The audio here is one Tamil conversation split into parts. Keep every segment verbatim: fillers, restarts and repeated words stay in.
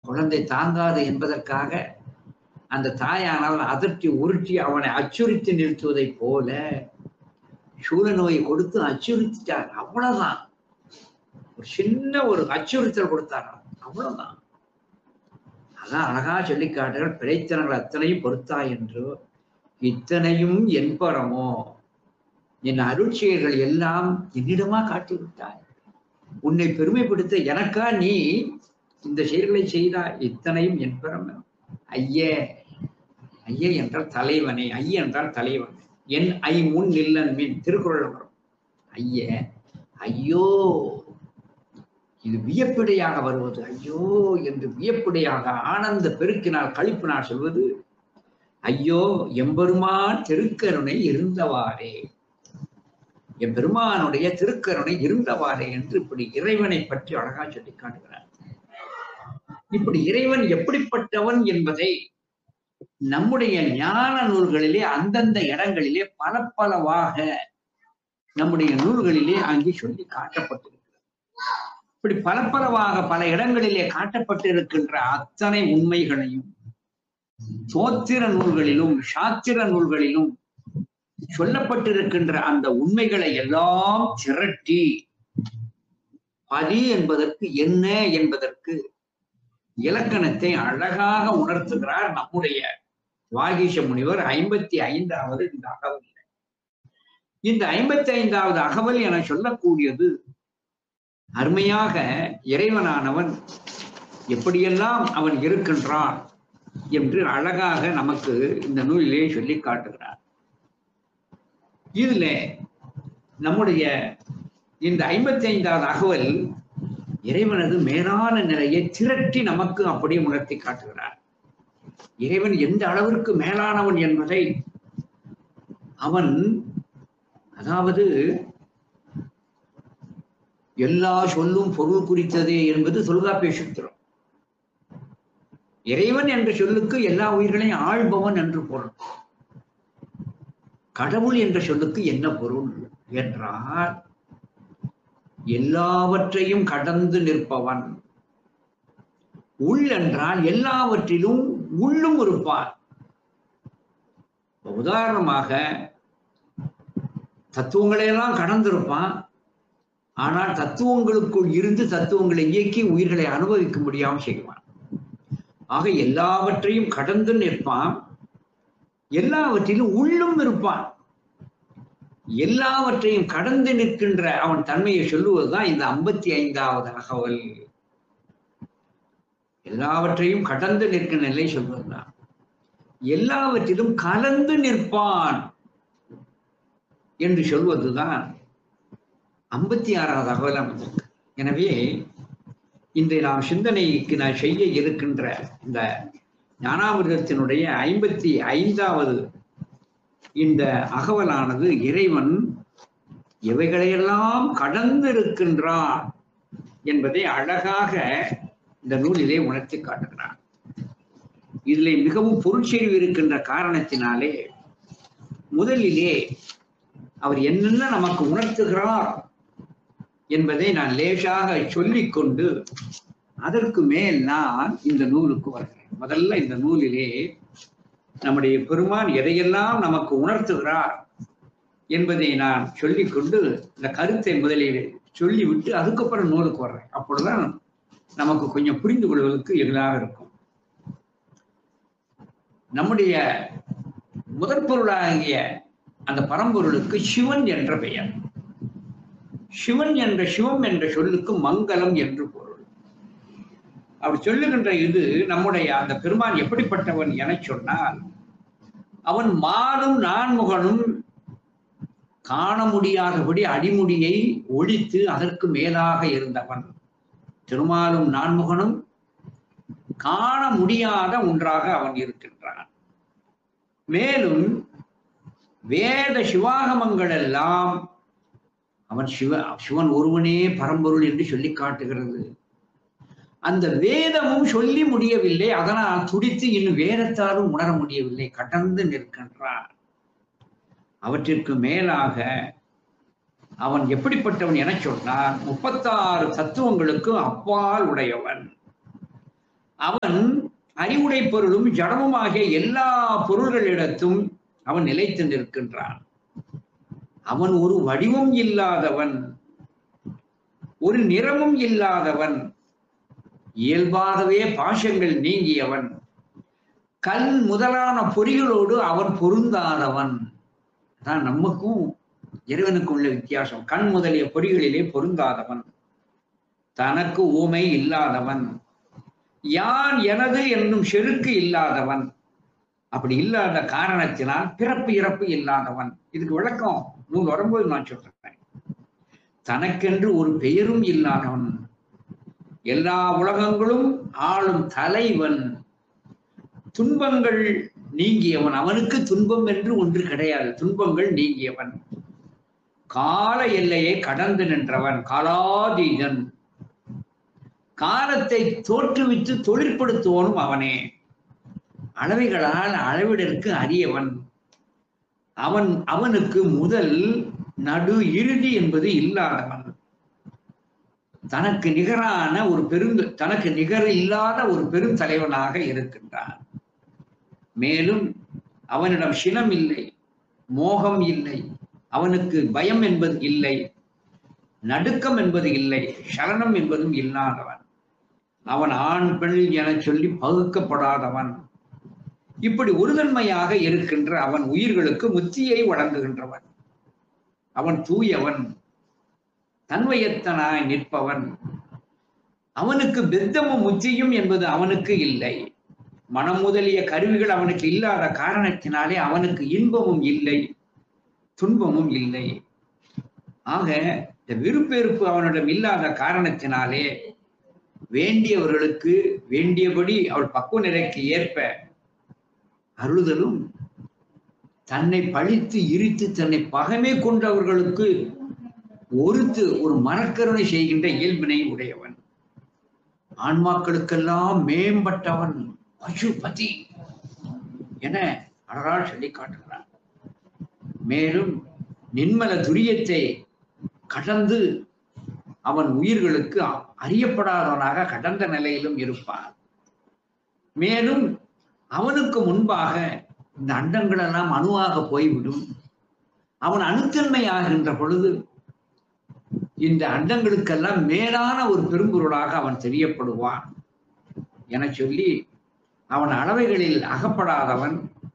குழந்தை தாங்காது என்பதற்காக அந்த தாயானால் அதற்றி உருட்டி அவனை அச்சுறுத்தி நிறுத்துவதை போல சூழ நோயை கொடுத்து அச்சுறுத்திட்டார். அவ்வளவுதான். ஒரு சின்ன ஒரு அச்சுறுத்தல் கொடுத்தார், அவ்வளவுதான். அதான் அழகா சொல்லி காட்டுகள், பிழைத்தனங்கள் அத்தனையும் பொறுத்தா என்று இத்தனையும் என்பரமோ, என் அருட்சியர்கள் எல்லாம் என்னிடமா காட்டிவிட்டாய். உன்னை பெருமைப்படுத்த எனக்கா நீ இந்த செயல்களை செய்தாய். இத்தனையும் என்பரமோ. ஐயே, ஐயே என்றால் தலைவனே, ஐய என்றால் தலைவன். என் ஐ முன் நில்லன் மின் திருக்குறள் வரும். ஐய, ஐயோ, இது வியப்பிடையாக வருவது. ஐயோ என்று வியப்பிடையாக ஆனந்த பெருக்கினால் கழிப்பினால் சொல்வது, ஐயோ எம்பெருமான் திருக்கருணை இருந்தவாறே, எம்பெருமானுடைய திருக்கருணை இருந்தவாறே என்று இப்படி இறைவனை பற்றி அழகா சொல்லி காட்டுகிறார். இப்படி இறைவன் எப்படிப்பட்டவன் என்பதை நம்முடைய ஞான நூல்களிலே அந்தந்த இடங்களிலே பல பலவாக நம்முடைய நூல்களிலே அங்கே சொல்லி காட்டப்பட்டிருக்கிறது. இப்படி பல பலவாக பல இடங்களிலே காட்டப்பட்டிருக்கின்ற அத்தனை உண்மைகளையும் தோத்திர நூல்களிலும் சாத்திர நூல்களிலும் சொல்லப்பட்டிருக்கின்ற அந்த உண்மைகளை எல்லாம் திரட்டி பதி என்பதற்கு என்ன என்பதற்கு இலக்கணத்தை அழகாக உணர்த்துகிறார் நம்முடைய வாகீச முனிவர். ஐம்பத்தி ஐந்தாவது இந்த அகவல். இந்த ஐம்பத்தி ஐந்தாவது அகவல் என சொல்லக்கூடியது அருமையாக இறைவனானவன் எப்படியெல்லாம் அவன் இருக்கின்றான் என்று அழகாக நமக்கு இந்த நூலிலே சொல்லி காட்டுகிறார். இதுல நம்முடைய இந்த ஐம்பத்தி ஐந்தாவது அகவல் இறைவனது மேலான நிலையை திரட்டி நமக்கு அப்படியே உணர்த்தி காட்டுகிறார். இறைவன் எந்த அளவிற்கு மேலானவன் என்பதை அவன், அதாவது எல்லா சொல்லும் பொருள் குறித்ததே என்பது தொல்காப்பிய சூத்திரம். இறைவன் என்ற சொல்லுக்கு எல்லா உயிர்களையும் ஆள்பவன் என்று பொருள். கடவுள் என்ற சொல்லுக்கு என்ன பொருள் என்றால், எல்லாவற்றையும் கடந்து நிற்பவன். உள் என்றால் எல்லாவற்றிலும் உள்ளும் இருப்பான். உதாரணமாக தத்துவங்களையெல்லாம் கடந்திருப்பான், ஆனால் தத்துவங்களுக்குள் இருந்து தத்துவங்களை இயக்கி உயிர்களை அனுபவிக்க முடியாமல் செய்வான். ஆக எல்லாவற்றையும் கடந்து நிற்பான், எல்லாவற்றிலும் உள்ளும் இருப்பான். எல்லாவற்றையும் கடந்து நிற்கின்ற அவன் தன்மையை சொல்லுவதுதான் இந்த ஐம்பத்தி ஐந்தாவது அகவல். எல்லாவற்றையும் கடந்து நிற்கிற நிலை சொல்வதுதான். எல்லாவற்றிலும் கலந்து நிற்பான் என்று சொல்வதுதான் ஐம்பத்தி ஆறாவது அகவல் அமைந்திருக்கு. எனவே இன்றைய நாம் சிந்தனைக்கு நான் செய்ய இருக்கின்ற இந்த ஞானாமிர்தத்தினுடைய ஐம்பத்தி ஐந்தாவது இந்த அகவலானது இறைவன் எவைகளையெல்லாம் கடந்து இருக்கின்றான் என்பதை அழகாக இந்த நூலிலே உணர்த்தி காட்டுகிறான். இதிலே மிகவும் பொருட்செறிவு இருக்கின்ற காரணத்தினாலே முதலிலே அவர் என்னென்ன நமக்கு உணர்த்துகிறார் என்பதை நான் லேசாக சொல்லிக்கொண்டு அதற்கு மேல் நான் இந்த நூலுக்கு வருகிறேன். முதல்ல இந்த நூலிலே நம்முடைய பெருமான் எதையெல்லாம் நமக்கு உணர்த்துகிறார் என்பதை நான் சொல்லிக்கொண்டு இந்த கருத்தை முதலில் சொல்லிவிட்டு அதுக்கப்புறம் நூலுக்கு வர்றேன். அப்பொழுதுதான் நமக்கு கொஞ்சம் புரிந்து கொள்வதற்கு எளிதாக இருக்கும். நம்முடைய முதற் பொருளாகிய அந்த பரம்பொருளுக்கு சிவன் என்ற பெயர். சிவன் என்ற சிவம் என்ற சொல்லுக்கு மங்களம் என்று பொருள். அப்படி சொல்லுகின்ற இது நம்முடைய அந்த பெருமான் எப்படிப்பட்டவன் என சொன்னால், அவன் மானும் நான்முகனும் காண முடியாதபடி அடிமுடியை ஒழித்து அதற்கு மேலாக இருந்தவன். திருமாலும் நான்முகனும் காண முடியாத ஒன்றாக அவன் இருக்கின்றான். மேலும் வேத சிவாகமங்கள் எல்லாம் அவன் சிவ சிவன் ஒருவனே பரம்பொருள் என்று சொல்லி காட்டுகிறது. அந்த வேதமும் சொல்லி முடியவில்லை, அதனால் துடித்து இன்னும் வேதத்தாலும் உணர முடியவில்லை, கடந்து நிற்கின்றான். அவற்றிற்கு மேலாக அவன் எப்படிப்பட்டவன் என சொன்னார், முப்பத்தாறு தத்துவங்களுக்கு அப்பால் உடையவன். அவன் அறிவுடை பொருளும் ஜடமும் ஆகிய எல்லா பொருள்களிடத்தும் அவன் நிலைத்து நிற்கின்றான். அவன் ஒரு வடிவம் இல்லாதவன், ஒரு நிறமும் இல்லாதவன், இயல்பாகவே பாசங்கள் நீங்கியவன், கண் முதலான பொறிகளோடு அவன் பொருந்தாதவன். தான் நமக்கும் இறைவனுக்கும் உள்ள வித்தியாசம். கண் முதலிய பொறிகளிலே பொருந்தாதவன், தனக்கு ஊமை இல்லாதவன், யான் எனது என்னும் செருக்கு இல்லாதவன். அப்படி இல்லாத காரணத்தினால் பிறப்பு இறப்பு இல்லாதவன். இதுக்கு விளக்கம் நூல் வரும்போது நான் சொல்றேன். தனக்கென்று ஒரு பெயரும் இல்லாதவன், எல்லா உலகங்களும் ஆளும் தலைவன், துன்பங்கள் நீங்கியவன். அவனுக்கு துன்பம் என்று ஒன்று கிடையாது, துன்பங்கள் நீங்கியவன், கால எல்லையை கடந்து நின்றவன், காலாதீதன், காலத்தை தோற்றுவித்து தொழிற்படுத்துவனும் அவனே, அளவைகளால் அளவிடற்கு அரியவன். அவன் அவனுக்கு முதல் நடு இறுதி என்பது இல்லாதவன், தனக்கு நிகரான ஒரு பெரும் தனக்கு நிகர் இல்லாத ஒரு பெருந்தலைவனாக இருக்கின்றான். மேலும் அவனிடம் சினம் இல்லை, மோகம் இல்லை, அவனுக்கு பயம் என்பது இல்லை, நடுக்கம் என்பது இல்லை, சலனம் என்பதும் இல்லாதவன். அவன் ஆண் பெண் என சொல்லி பகுக்கப்படாதவன். இப்படி ஒருதன்மையாக இருக்கின்ற அவன் உயிர்களுக்கு முத்தியை வழங்குகின்றவன். அவன் தூயவன், தன்வயத்தனாய் நிற்பவன். அவனுக்கு பெத்தமும் முத்தியும் என்பது அவனுக்கு இல்லை. மனம் முதலிய கருவிகள் அவனுக்கு இல்லாத காரணத்தினாலே அவனுக்கு இன்பமும் இல்லை, துன்பமும் இல்லை. ஆக இந்த விருப்பெருப்பு அவனிடம் இல்லாத காரணத்தினாலே வேண்டியவர்களுக்கு வேண்டியபடி அவள் பக்குவ நிலைக்கு ஏற்ப அருளுதலும், தன்னை பழித்து இரித்து தன்னை பகைமை கொண்டவர்களுக்கு ஒருத்து ஒரு மனக்கருணை செய்கின்ற இயல்பினை உடையவன். ஆன்மாக்களுக்கெல்லாம் மேம்பட்டவன், பசுபதி என அழகால் சொல்லி காட்டுகிறான். மேலும் நின்மல துரியத்தை கடந்து அவன் உயிர்களுக்கு அறியப்படாதவனாக கடந்த நிலையிலும் இருப்பான். மேலும் அவனுக்கு முன்பாக இந்த அண்டங்கள் எல்லாம் அணுவாக போய்விடும். அவன் அணுத்தன்மை ஆகின்ற பொழுது இந்த அண்டங்களுக்கெல்லாம் மேலான ஒரு பெரும்பொருளாக அவன் தெரியப்படுவான் என சொல்லி அவன் அளவைகளில் அகப்படாதவன்,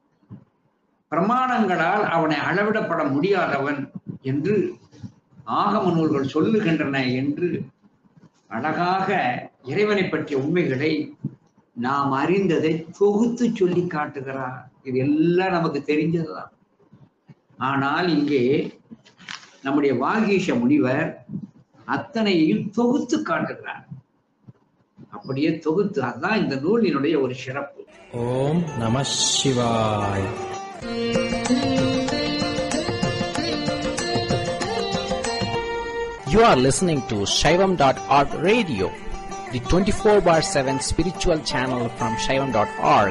பிரமாணங்களால் அவனை அளவிடப்பட முடியாதவன் என்று ஆகம நூல்கள் சொல்லுகின்றன என்று அழகாக இறைவனை பற்றிய உண்மைகளை நாம் அறிந்ததை தொகுத்து சொல்லி காட்டுகிறார். இது எல்லாம் நமக்கு தெரிஞ்சதுதான். ஆனால் இங்கே நம்முடைய வாகீஷ முனிவர் அத்தனையையும் தொகுத்து காட்டுகிறார். அப்படியே தொகுத்து, அதுதான் இந்த நூலினுடைய ஒரு சிறப்பு. ஓம் நம சிவாய். You are listening to Shaivam dot org radio, the twenty-four bar seven spiritual channel from Shaivam dot org.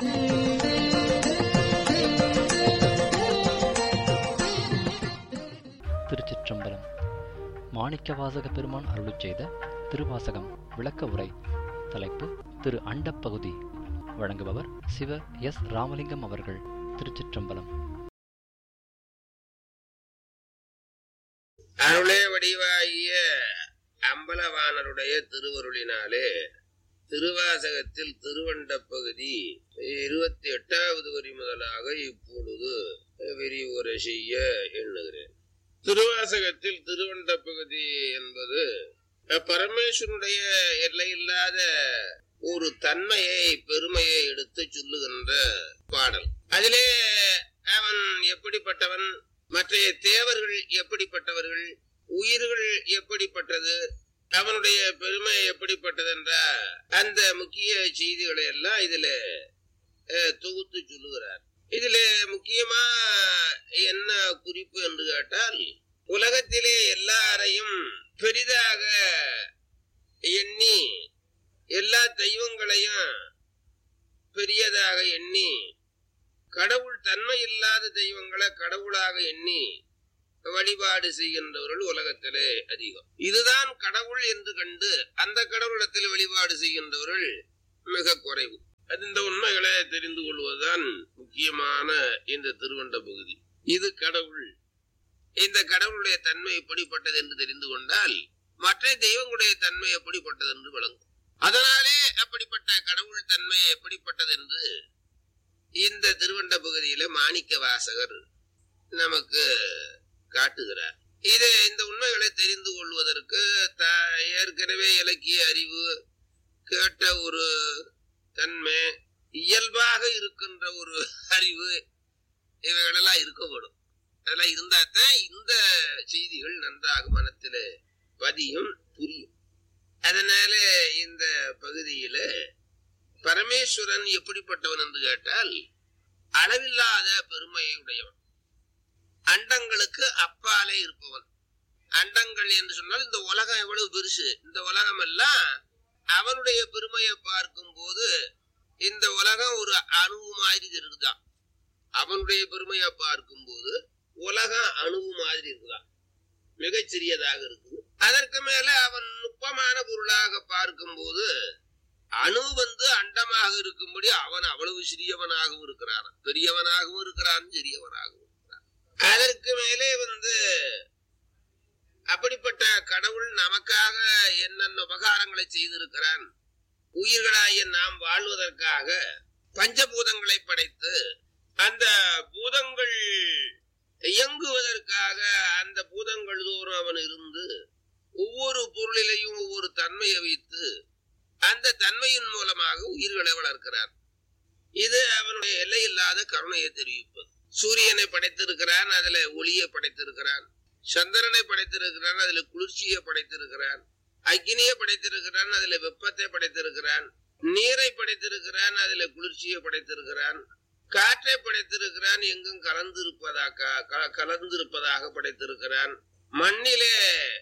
திருச்சிற்றம்பலம். மாணிக்கவாசக பெருமான் அருளிச் செய்த திருவாசகம் விளக்க உரை. தலைப்பு திரு அண்டப்பகுதி. வழங்குபவர் சிவ எஸ் ராமலிங்கம் அவர்கள். திருச்சிற்றம்பலம். அருளே வடிவாகிய அம்பலவானருடைய திருவருளினாலே திருவாசகத்தில் திருவண்ட பகுதி இருபத்தி எட்டாவது வரி முதலாக இப்பொழுது விரிவுரை செய்ய எண்ணுகிறேன். திருவாசகத்தில் திருவண்ட பகுதி என்பது பரமேஸ்வரனுடைய எல்லையில்லாத ஒரு தன்மையை, பெருமையை எடுத்து சொல்லுகின்ற பாடல். அதிலே அவன் எப்படிப்பட்டவன், மற்றைய தேவர்கள் எப்படிப்பட்டவர்கள், உயிர்கள் எப்படிப்பட்டது, அவனுடைய பெருமை எப்படிப்பட்டது என்ற அந்த முக்கிய செய்திகளை எல்லாம் இதுல தொகுத்து சொல்லுகிறார். இதுல முக்கியமா என்ன குறிப்பு என்று கேட்டால், உலகத்திலே எல்லாரையும் பெரிதாக எண்ணி, எல்லா தெய்வங்களையும் பெரியதாக எண்ணி, கடவுள் தன்மை இல்லாத தெய்வங்களை கடவுளாக எண்ணி வழிபாடு செய்கின்றவர்கள் உலகத்திலே அதிகம். இதுதான் கடவுள் என்று கண்டு அந்த கடவுளிடத்தில் வழிபாடு செய்கின்றவர்கள் மிக குறைவு. அது இந்த உண்மைகளை தெரிந்து கொள்வதுதான் முக்கியமான இந்த திருவண்ட பகுதி. இது கடவுள். இந்த கடவுளுடைய தன்மை எப்படிப்பட்டது என்று தெரிந்து கொண்டால் மற்ற தெய்வங்களுடைய தன்மை எப்படிப்பட்டது என்று விளங்கும். அதனாலே அப்படிப்பட்ட கடவுள் தன்மை எப்படிப்பட்டது என்று இந்த திருவண்ட பகுதியில மாணிக்க வாசகர் நமக்கு காட்டுகிறார். இது இந்த உண்மைகளை தெரிந்து கொள்வதற்கு ஏற்கனவே இலக்கிய அறிவு, கேட்ட ஒரு தன்மை, இயல்பாக இருக்கின்ற ஒரு அறிவு, இவைகளெல்லாம் இருக்கப்படும். அதெல்லாம் இருந்தாத்தான் இந்த செய்திகள் நன்றாக மனத்தில பதியும், புரியும். அதனால இந்த பகுதியில பரமேஸ்வரன் எப்படிப்பட்டவன் என்று கேட்டால் அளவில்லாத பெருமையை உடையவன், அண்டங்களுக்கு அப்பாலே இருப்பவன். அண்டங்கள் என்று சொன்னால் இந்த உலகம் எவ்வளவு பெருசு, இந்த உலகம் எல்லாம் அவனுடைய பெருமையை பார்க்கும் போது இந்த உலகம் ஒரு அணுவு மாதிரி இருக்குதான். அவனுடைய பெருமையை பார்க்கும் போது உலகம் அணுவு மாதிரி இருக்குதான், மிகச்சிறியதாக இருக்குது. அதற்கு மேல அவன் நுட்பமான பொருளாக பார்க்கும் போது அணு வந்து அண்டமாக இருக்கும்படி அவன் அவ்வளவு சிறியவனாகவும் இருக்கிறான், பெரியவனாகவும் இருக்கிறான், சிறியவனாகவும் இருக்கிறான். அதற்கு மேலே வந்து அப்படிப்பட்ட கடவுள் நமக்காக என்னென்ன உபகாரங்களை செய்திருக்கிறான். உயிர்களாகிய நாம் வாழ்வதற்காக பஞ்சபூதங்களை படைத்து அந்த பூதங்கள் இயங்குவதற்காக அந்த பூதங்கள் தோறும் அவன் இருந்து ஒவ்வொரு பொருளிலையும் ஒவ்வொரு தன்மையை வைத்து அந்த தன்மையின் மூலமாக உயிர்களை வளர்க்கிறான். இது அவனுடைய எல்லையில்லாத கருணையை தெரிவிப்பது. சூரியனை படைத்திருக்கிறான், அதுல ஒளியை படைத்திருக்கிறான். சந்திரனை படைத்திருக்கிறான், அதுல குளிர்ச்சியை படைத்திருக்கிறான். அக்னியை படைத்திருக்கிறான், அதுல வெப்பத்தை படைத்திருக்கிறான். நீரை படைத்திருக்கிறான், அதுல குளிர்ச்சியை படைத்திருக்கிறான். காற்றை படைத்திருக்கிறான், எங்கும் கலந்திருப்பதாக கலந்திருப்பதாக படைத்திருக்கிறான். மண்ணிலே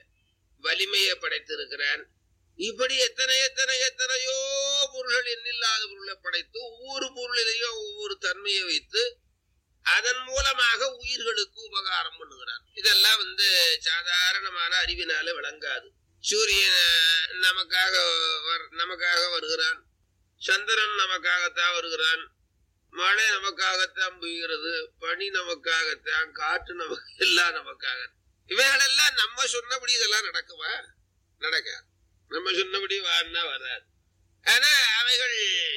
வலிமையை படைத்திருக்கிறான். இப்படி எத்தனை எத்தனை எத்தனையோ பொருள்கள், எண்ணில்லாத பொருளை படைத்து ஒவ்வொரு பொருளிலேயும் ஒவ்வொரு தன்மையை வைத்து அதன் மூலமாக உயிர்களுக்கு உபகாரம் பண்ணுகிறான். இதெல்லாம் வந்து சாதாரணமான அறிவினால விளங்காது. சூரியன் நமக்காக நமக்காக வருகிறான், சந்திரன் நமக்காகத்தான் வருகிறான், மழை நமக்காகத்தான் பெய்கிறது, பனி நமக்காகத்தான், காற்று நமக்கு எல்லாம் நமக்காக. இவைகளெல்லாம் நம்ம சொன்னபடி இதெல்லாம் நடக்குமா? நடக்காது. நம்ம சொன்னபடி வான்னா வராது. ஆனா அவைகள்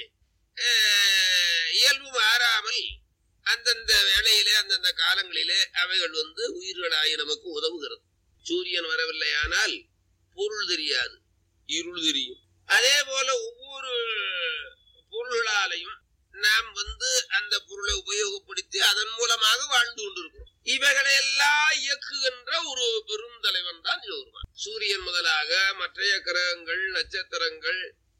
இயல்பு மாறாமல் அந்தந்த வேளையிலே அந்தந்த காலங்களிலே அவைகள் வந்து உயிர்களாகி நமக்கு உதவுகிறது. சூரியன் வரவில்லையானால் பொருள் தெரியாது, இருள் தெரியும். அதே போல ஒவ்வொரு பொருள்களாலையும் நாம் வந்து அந்த பொருளை உபயோகப்படுத்தி அதன் மூலமாக வாழ்ந்து கொண்டிருக்கிறோம். இவைகளை எல்லாம் இயக்குகின்ற ஒரு பெரும் தலைவன் தான் சிவபெருமான். சூரியன் முதலாக மற்றைய கிரகங்கள், நட்சத்திரங்கள்,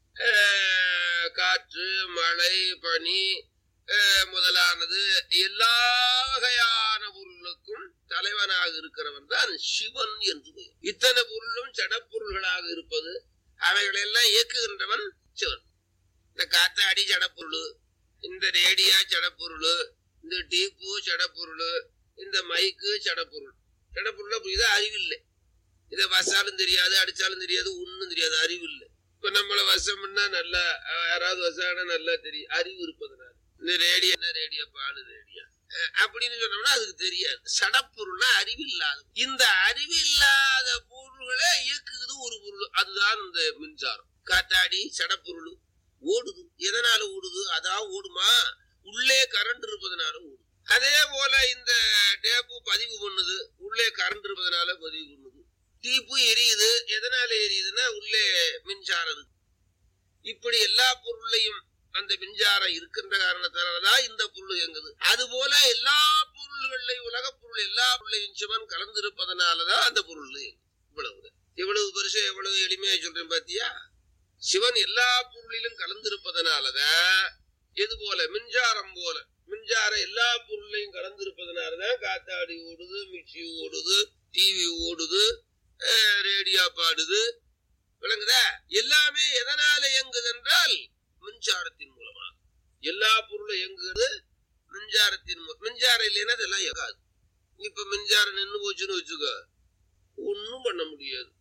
காற்று, மழை, பனி முதலானது எல்லா வகையான பொருளுக்கும் தலைவனாக இருக்கிறவன் தான் சிவன் என்று பெயர். இத்தனை பொருளும் ஜடப்பொருள்களாக இருப்பது, அவைகளை எல்லாம் இயக்குகின்றவன் சிவன். இந்த காத்தாடி ஜடப்பொருள், இந்த ரேடியா ஜடப்பொருள், இந்த டீப்பு ஜடப்பொருள், இந்த மைக்கு ஜடப்பொருள். ஜடப்பொருளா புரியுதா? அறிவில்லை. இதை வசாலும் தெரியாது, அடிச்சாலும் தெரியாது, ஒண்ணும் தெரியாது, அறிவில்லை. இப்ப நம்மள வசம் பண்ணா நல்லா, யாராவது வசானா நல்லா தெரியும், அறிவு இருப்பதுனால. இந்த ரேடியா என்ன ரேடியா, பாலு ரேடியா அப்படின்னு சொன்னோம்னா அதுக்கு தெரியாது. சடப்பொருள்னா அறிவில்லாத. இந்த அறிவில்லாத பொருள்களை இயக்குது ஒரு பொருள், அதுதான் இந்த மின்சாரம். காத்தாடி சடப்பொருள் ஓடுது. எதனால ஓடுது? அதான் ஓடுமா, உள்ளே கரண்ட் இருப்பதனால ஓடுது. அதே போல இந்த டேப்பு பதிவு பண்ணுது, உள்ளே கரண்ட் இருப்பதனால பதிவு பண்ணுது. டீப்பு எரியுது, எதனால எரியுதுன்னா உள்ளே மின்சாரம் இருக்கு. இப்படி எல்லா பொருளையும் அந்த மின்சாரம் இருக்கின்ற காரணத்தினாலதான் இந்த பொருள் இயங்குது. அது போல எல்லா பொருள்களையும், உலக பொருள் எல்லா பொருளையும் சிவன் கலந்திருப்பதனாலதான் அந்த பொருள் இயங்குது. இவ்வளவு இவ்வளவு பெருசு, எவ்வளவு எளிமையா சொல்றேன் பாத்தியா? சிவன் எல்லா பொருளிலும் கலந்திருப்பதனாலதான், எது போல மின்சாரம் போல மின்சாரம் எல்லா பொருளையும் கலந்திருப்பதனாலதான் காத்தாடி ஓடுது, மிக்சி ஓடுது, டிவி ஓடுது, ரேடியா பாடுது. விளங்குதா? எல்லாமே எதனால இயங்குது என்றால் மின்சாரத்தின் மூலமாக. எல்லா பொருளும் இயங்குது மின்சாரத்தின் மூலம். மின்சாரம் இல்லைன்னா இதெல்லாம் இயங்காது. இப்ப மின்சாரம் நின்று போச்சுன்னு வச்சுக்க, ஒன்னும் பண்ண முடியாது.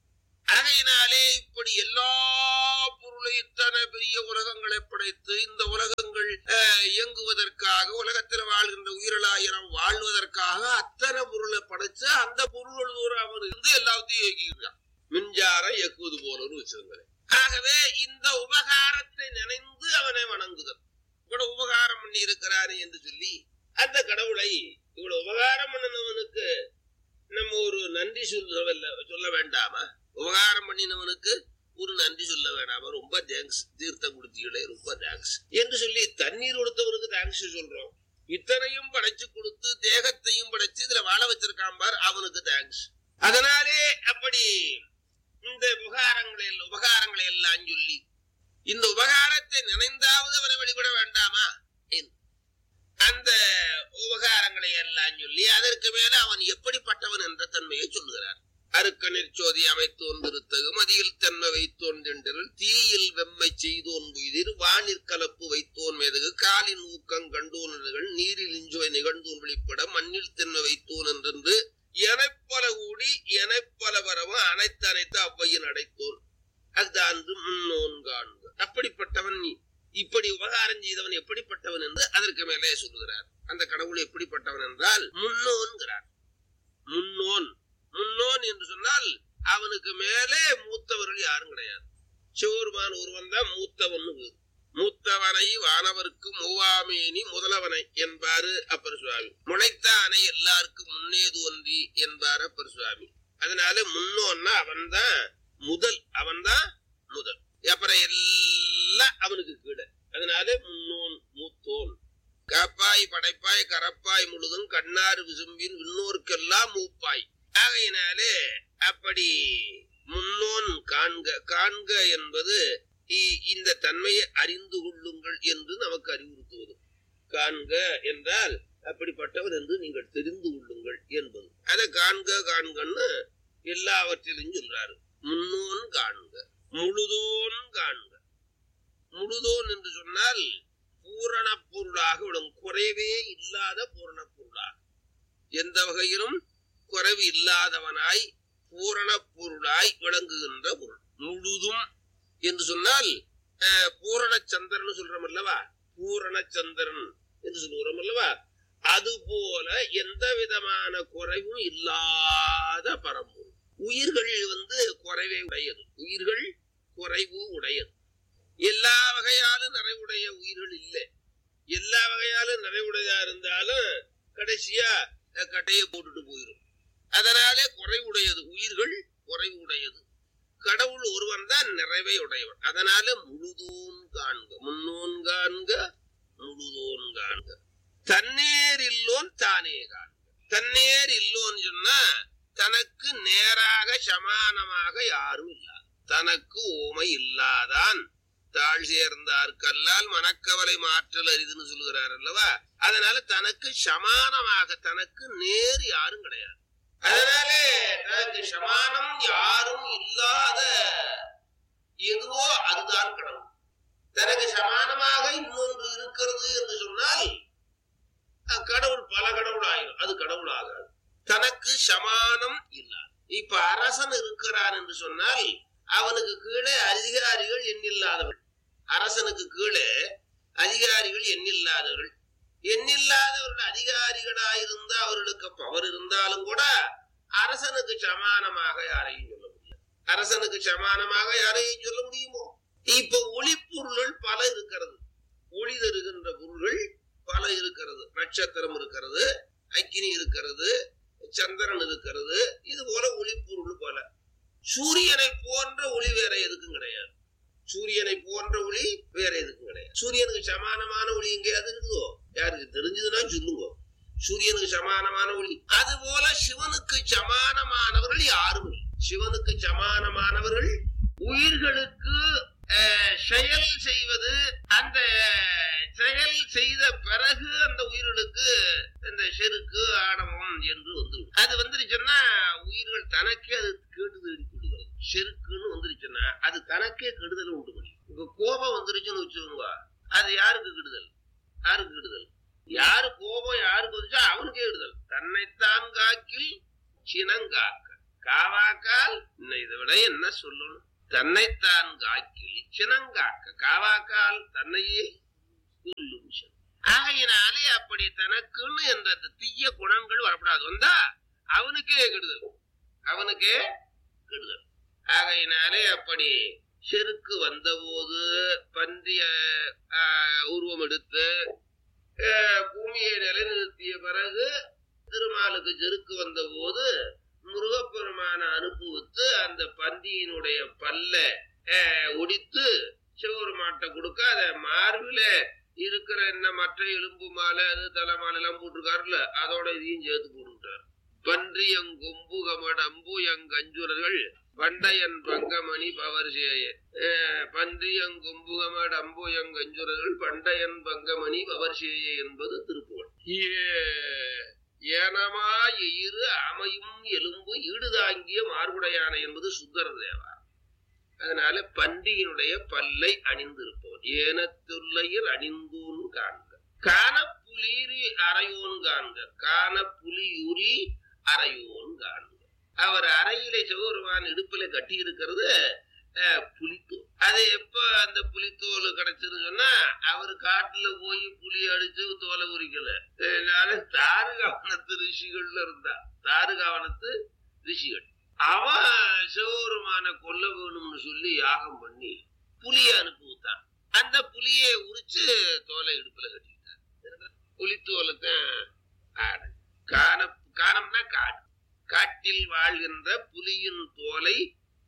ஆகையினாலே இப்படி எல்லா பொருளையும் இத்தனை பெரிய உலகங்களை படைத்து இந்த உலகங்கள் இயங்குவதற்காக உலகத்தில் வாழ்கின்ற உயிரலாயிரம் வாழ்வதற்காக அத்தனை பொருளை படைச்சு அந்த பொருள் தூரம் அவர் இருந்து எல்லாத்தையும் இயக்கிக்கிறான். மின்சாரம் இயக்குவது போலன்னு வச்சிருங்களேன். ஆகவே இந்த உபகாரத்தை நினைந்து அவனை வணங்குதல். இவ்வளவு உபகாரம் பண்ணி இருக்கிறாரு என்று சொல்லி அந்த கடவுளை இவ்வளவு உபகாரம் பண்ணினவனுக்கு நம்ம ஒரு நன்றி சொல்ல சொல்ல வேண்டாமா? உபகாரம் பண்ணினவனுக்கு ஒரு நன்றி சொல்ல வேண்டாமா? ரொம்ப தேங்க்ஸ், தீர்த்தம் கொடுத்தீங்களே ரொம்ப தேங்க்ஸ் என்று சொல்லி தண்ணீர் கொடுத்தவனுக்கு தேங்க்ஸ் சொல்றோம். இத்தனையும் படைச்சு கொடுத்து தேகத்தையும் படைச்சு இதுல வாழ வச்சிருக்கான் பார், அவனுக்கு தேங்க்ஸ். அதனாலே அப்படி இந்த உபகாரங்களை உபகாரங்களை எல்லாம் சொல்லி இந்த உபகாரத்தை நினைந்தாவது அவனை வழிபட வேண்டாமா? அந்த உபகாரங்களை எல்லாம் சொல்லி அதற்கு மேல அவன் எப்படிப்பட்டவன் என்ற தன்மையை சொல்லுகிறார். அருக்க நிற்சோதி அமைத்தோன்றிருத்தகு மதியில் தன்மை வைத்தோன்றென்றல் தீயில் வெம்மை செய்தோன் புய்திர் வானிற் கலப்பு வைத்தோன் மேதகு காலின் ஊக்கம் கண்டோன்கள் நீரில் இஞ்சுவை நிகழ்ந்தோன் வெளிப்பட மண்ணில் தன்மை வைத்தோன் என்றென்று எனப்பல கூடி எனப்பல வரவும் அனைத்து அனைத்து அவ்வையின் அடைத்தோன் அதுதான் முன்னோன் காண்க. அப்படிப்பட்டவன் நீ இப்படி உபகாரம் செய்தவன் எப்படிப்பட்டவன் என்று அதற்கு மேலே சொல்லுகிறார். அந்த கடவுள் எப்படிப்பட்டவன் என்றால் முன்னோன்கிறார். முன்னோன் முன்னோன் என்று சொன்னால் அவனுக்கு மேலே மூத்தவர்கள் யாரும் கிடையாது. சிவருமான் ஒருவன் தான் மூத்தவன். மூத்தவனை வானவருக்கு மூவாமேனி முதலவனை என்பாரு அப்பர் சுவாமி. முளைத்தானை எல்லாருக்கும் முன்னேது ஒன்றி என்பாரு அப்பர் சுவாமி. அதனால முன்னோன்னா அவன் தான் முதல், அவன் தான் முதல். அப்புறம் எல்லாம் அவனுக்கு கீழே. அதனால முன்னோன் மூத்தோன். காப்பாய் படைப்பாய் கரப்பாய் முழுதும் கண்ணாறு விசும்பின் விண்ணோர்க்கெல்லாம் மூப்பாய். ஆகையினாலே அப்படி முன்னோன் காண்க. காண்க என்பது இந்த தன்மையை அறிந்து கொள்ளுங்கள் என்று நமக்கு அறிவுறுத்துவது. காண்க என்றால் அப்படிப்பட்டவர் என்று நீங்கள் தெரிந்து கொள்ளுங்கள் என்பது. அதை காண்க காண்கன்னு எல்லாவற்றிலும் சொல்றாரு. முன்னோன் காண்க, முழுதோன் காண்க. முழுதோன் என்று சொன்னால் பூரண பொருளாக விடும், குறைவே இல்லாத பூரண பொருளாக, எந்த வகையிலும் குறைவு இல்லாதவனாய் பூரண பொருளாய் விளங்குகின்ற பொருள். முழுதும் என்று சொன்னால் பூரண சந்திரன் சொல்றோம் அல்லவா, பூரண சந்திரன் என்று சொல்லுகிறோம் அல்லவா, அது போல எந்த விதமான குறைவும் இல்லாத பரம்பொருள். உயிர்கள் வந்து குறைவே உடையது, உயிர்கள் குறைவு உடையது. எல்லா வகையாலும் நிறைவுடைய உயிர்கள் இல்லை. எல்லா வகையாலும் நிறைவுடையதா இருந்தாலும் கடைசியா கட்டையை போட்டுட்டு போயிடும். அதனாலே குறைவுடையது, உயிர்கள் குறைவு உடையது. கடவுள் ஒருவன் தான் நிறைவை உடையவன். அதனால முழுதோன் காண்க, முன்னோன் காண்க, முழுதோன் காண்க. தன்னேர் இல்லோன் தானே காண்க. தன்னேர் இல்லோன்னு சொன்னா தனக்கு நேராக சமானமாக யாரும் இல்ல. தனக்கு ஓமை இல்லாதான் தாழ் சேர்ந்தார் கல்லால் மனக்கவலை மாற்றல் அரிதுன்னு சொல்லுகிறார் அல்லவா. அதனால தனக்கு சமானமாக தனக்கு நேர் யாரும் கிடையாது. அதனாலே தனக்கு சமானம் யாரும் இல்லாத எதுவோ அதுதான் கடவுள். தனக்கு சமானமாக இன்னொன்று இருக்கிறது என்று சொன்னால் கடவுள் பல கடவுள் ஆயிரும், அது கடவுள் ஆகாது. தனக்கு சமானம் இல்லாது. இப்ப அரசன் இருக்கிறான் என்று சொன்னால் அவனுக்கு கீழே அதிகாரிகள் எண்ணில்லாதவர்கள். அரசனுக்கு கீழே அதிகாரிகள் எண்ணில்லாதவர்கள். எண்ணில்லாதவர்கள் அதிகாரிகளாயிருந்த அவர்களுக்கு பவர் இருந்தாலும் கூட அரசனுக்கு சமானமாக யாரையும் சொல்ல முடியாது. அரசனுக்கு சமானமாக யாரையும் சொல்ல முடியுமோ? இப்ப ஒளிப்பொருள்கள் பல இருக்கிறது, ஒளி தருகின்ற பொருள்கள் பல இருக்கிறது. நட்சத்திரம் இருக்கிறது, அக்கினி இருக்கிறது, சந்திரன் இருக்கிறது. இது போல ஒளிப்பொருள் பல. சூரியனை போன்ற ஒளி வேற எதுக்கும் கிடையாது. சூரியனை போன்ற ஒளி வேற எதுக்கும் கிடையாது. சூரியனுக்கு சமானமான ஒளி எங்கேயாவது இருக்குதோ? யாருக்கு தெரிஞ்சதுன்னா சொல்லுங்க. சூரியனுக்கு சமானமான ஒளி. அது போல சிவனுக்கு சமானமானவர்கள் யாரும் இல்லை. சிவனுக்கு சமானமானவர்கள் உயிர்களுக்கு செயல் செய்வது, அந்த செயல் செய்த பிறகு அந்த உயிர்களுக்கு இந்த செருக்கு ஆணவம் என்று வந்து அது வந்துருச்சுன்னா உயிர்கள் தனக்கே அது கெடுதல் கொடுக்கிறது. செருக்குன்னு வந்துருச்சுன்னா அது தனக்கே கெடுதல் உண்டு பண்ணி. இப்ப கோபம் வந்துருச்சுன்னு வச்சுக்கோங்க, அது யாருக்கு கெடுதல்? யாருக்கு கெடுதல்? யாரு கோபம் யாருக்கு வந்துச்சா அவனுக்கே கெடுதல். தன்னைத்தான் காக்கில் சினங்காக்க. காவாக்கால் இன்னும் இதை விட என்ன சொல்லணும்? தன்னைத்தான் காக்கில் சினங்காக்க காவாக்கால் தன்னையே கொல்லும். ஆகையினாலே அப்படி தனக்குன்னு என்ற தீய குணங்கள் வரப்படாது. வந்தா அவனுக்கே கெடுதல், அவனுக்கே கெடுதல். ஆகையினாலே அப்படி செருக்கு வந்த போது பன்றிய உருவம் எடுத்து பூமியை நிலைநிறுத்திய பிறகு திருமாலுக்கு செருக்கு வந்த போது முருகப்பெருமான அனுப்புவித்து அந்த பன்றியினுடைய பல்ல ஒடித்து சிவபெருமாட்ட கொடுக்க அதை மார்பில இருக்கிற என்ன மற்ற எலும்பு மாலை அது தலைமாலை எல்லாம் போட்டிருக்காருல்ல, அதோட இதையும் சேர்த்து போட்டுட்டார். பன்றியங்கொம்புகமட அம்புயங்கஞ்சுரர்கள் பண்டையன் பங்கமணி பவர் சேய பன்றியங்கொம்புகமட அம்புயங்கஞ்சுரர்கள் பண்டையன் பங்கமணி பவர் சேய என்பது திருப்புகழ். ஏனமா எயிறு அமையும் எலும்பு ஈடுதாங்கிய மார்புடையான என்பது சுந்தர தேவா. அதனால பன்றியினுடைய பல்லை அணிந்திருப்பவன். ஏனத்துள்ளையர் அணிந்தூன் காண்க காண புலிரி அறையோன் காண்க காண புலியுரி அறையோன் காண்க. அவர் அறையிலே சிவபெருமான் இடுப்பில கட்டி இருக்கிறது புலித்தோல். அது எப்ப அந்த புலித்தோல் கிடைச்சதுன்னு சொன்னா அவர் காட்டுல போய் புலி அடிச்சு தோலை உரிக்கல. தாருகாவனத்து ரிஷிகள்ல இருந்தா தாருகாவனத்து ரிஷிகள் அவன் சிவபெருமான கொல்ல வேணும்னு சொல்லி யாகம் பண்ணி புலிய அனுப்புத்தான். அந்த புலியை உரிச்சு தோலை இடுப்புல கட்டிட்டான். புலித்தோலத்தான் ஆடு. காண காணம்னா காடு. காட்டில் வாழ்கின்ற புலியின் தோலை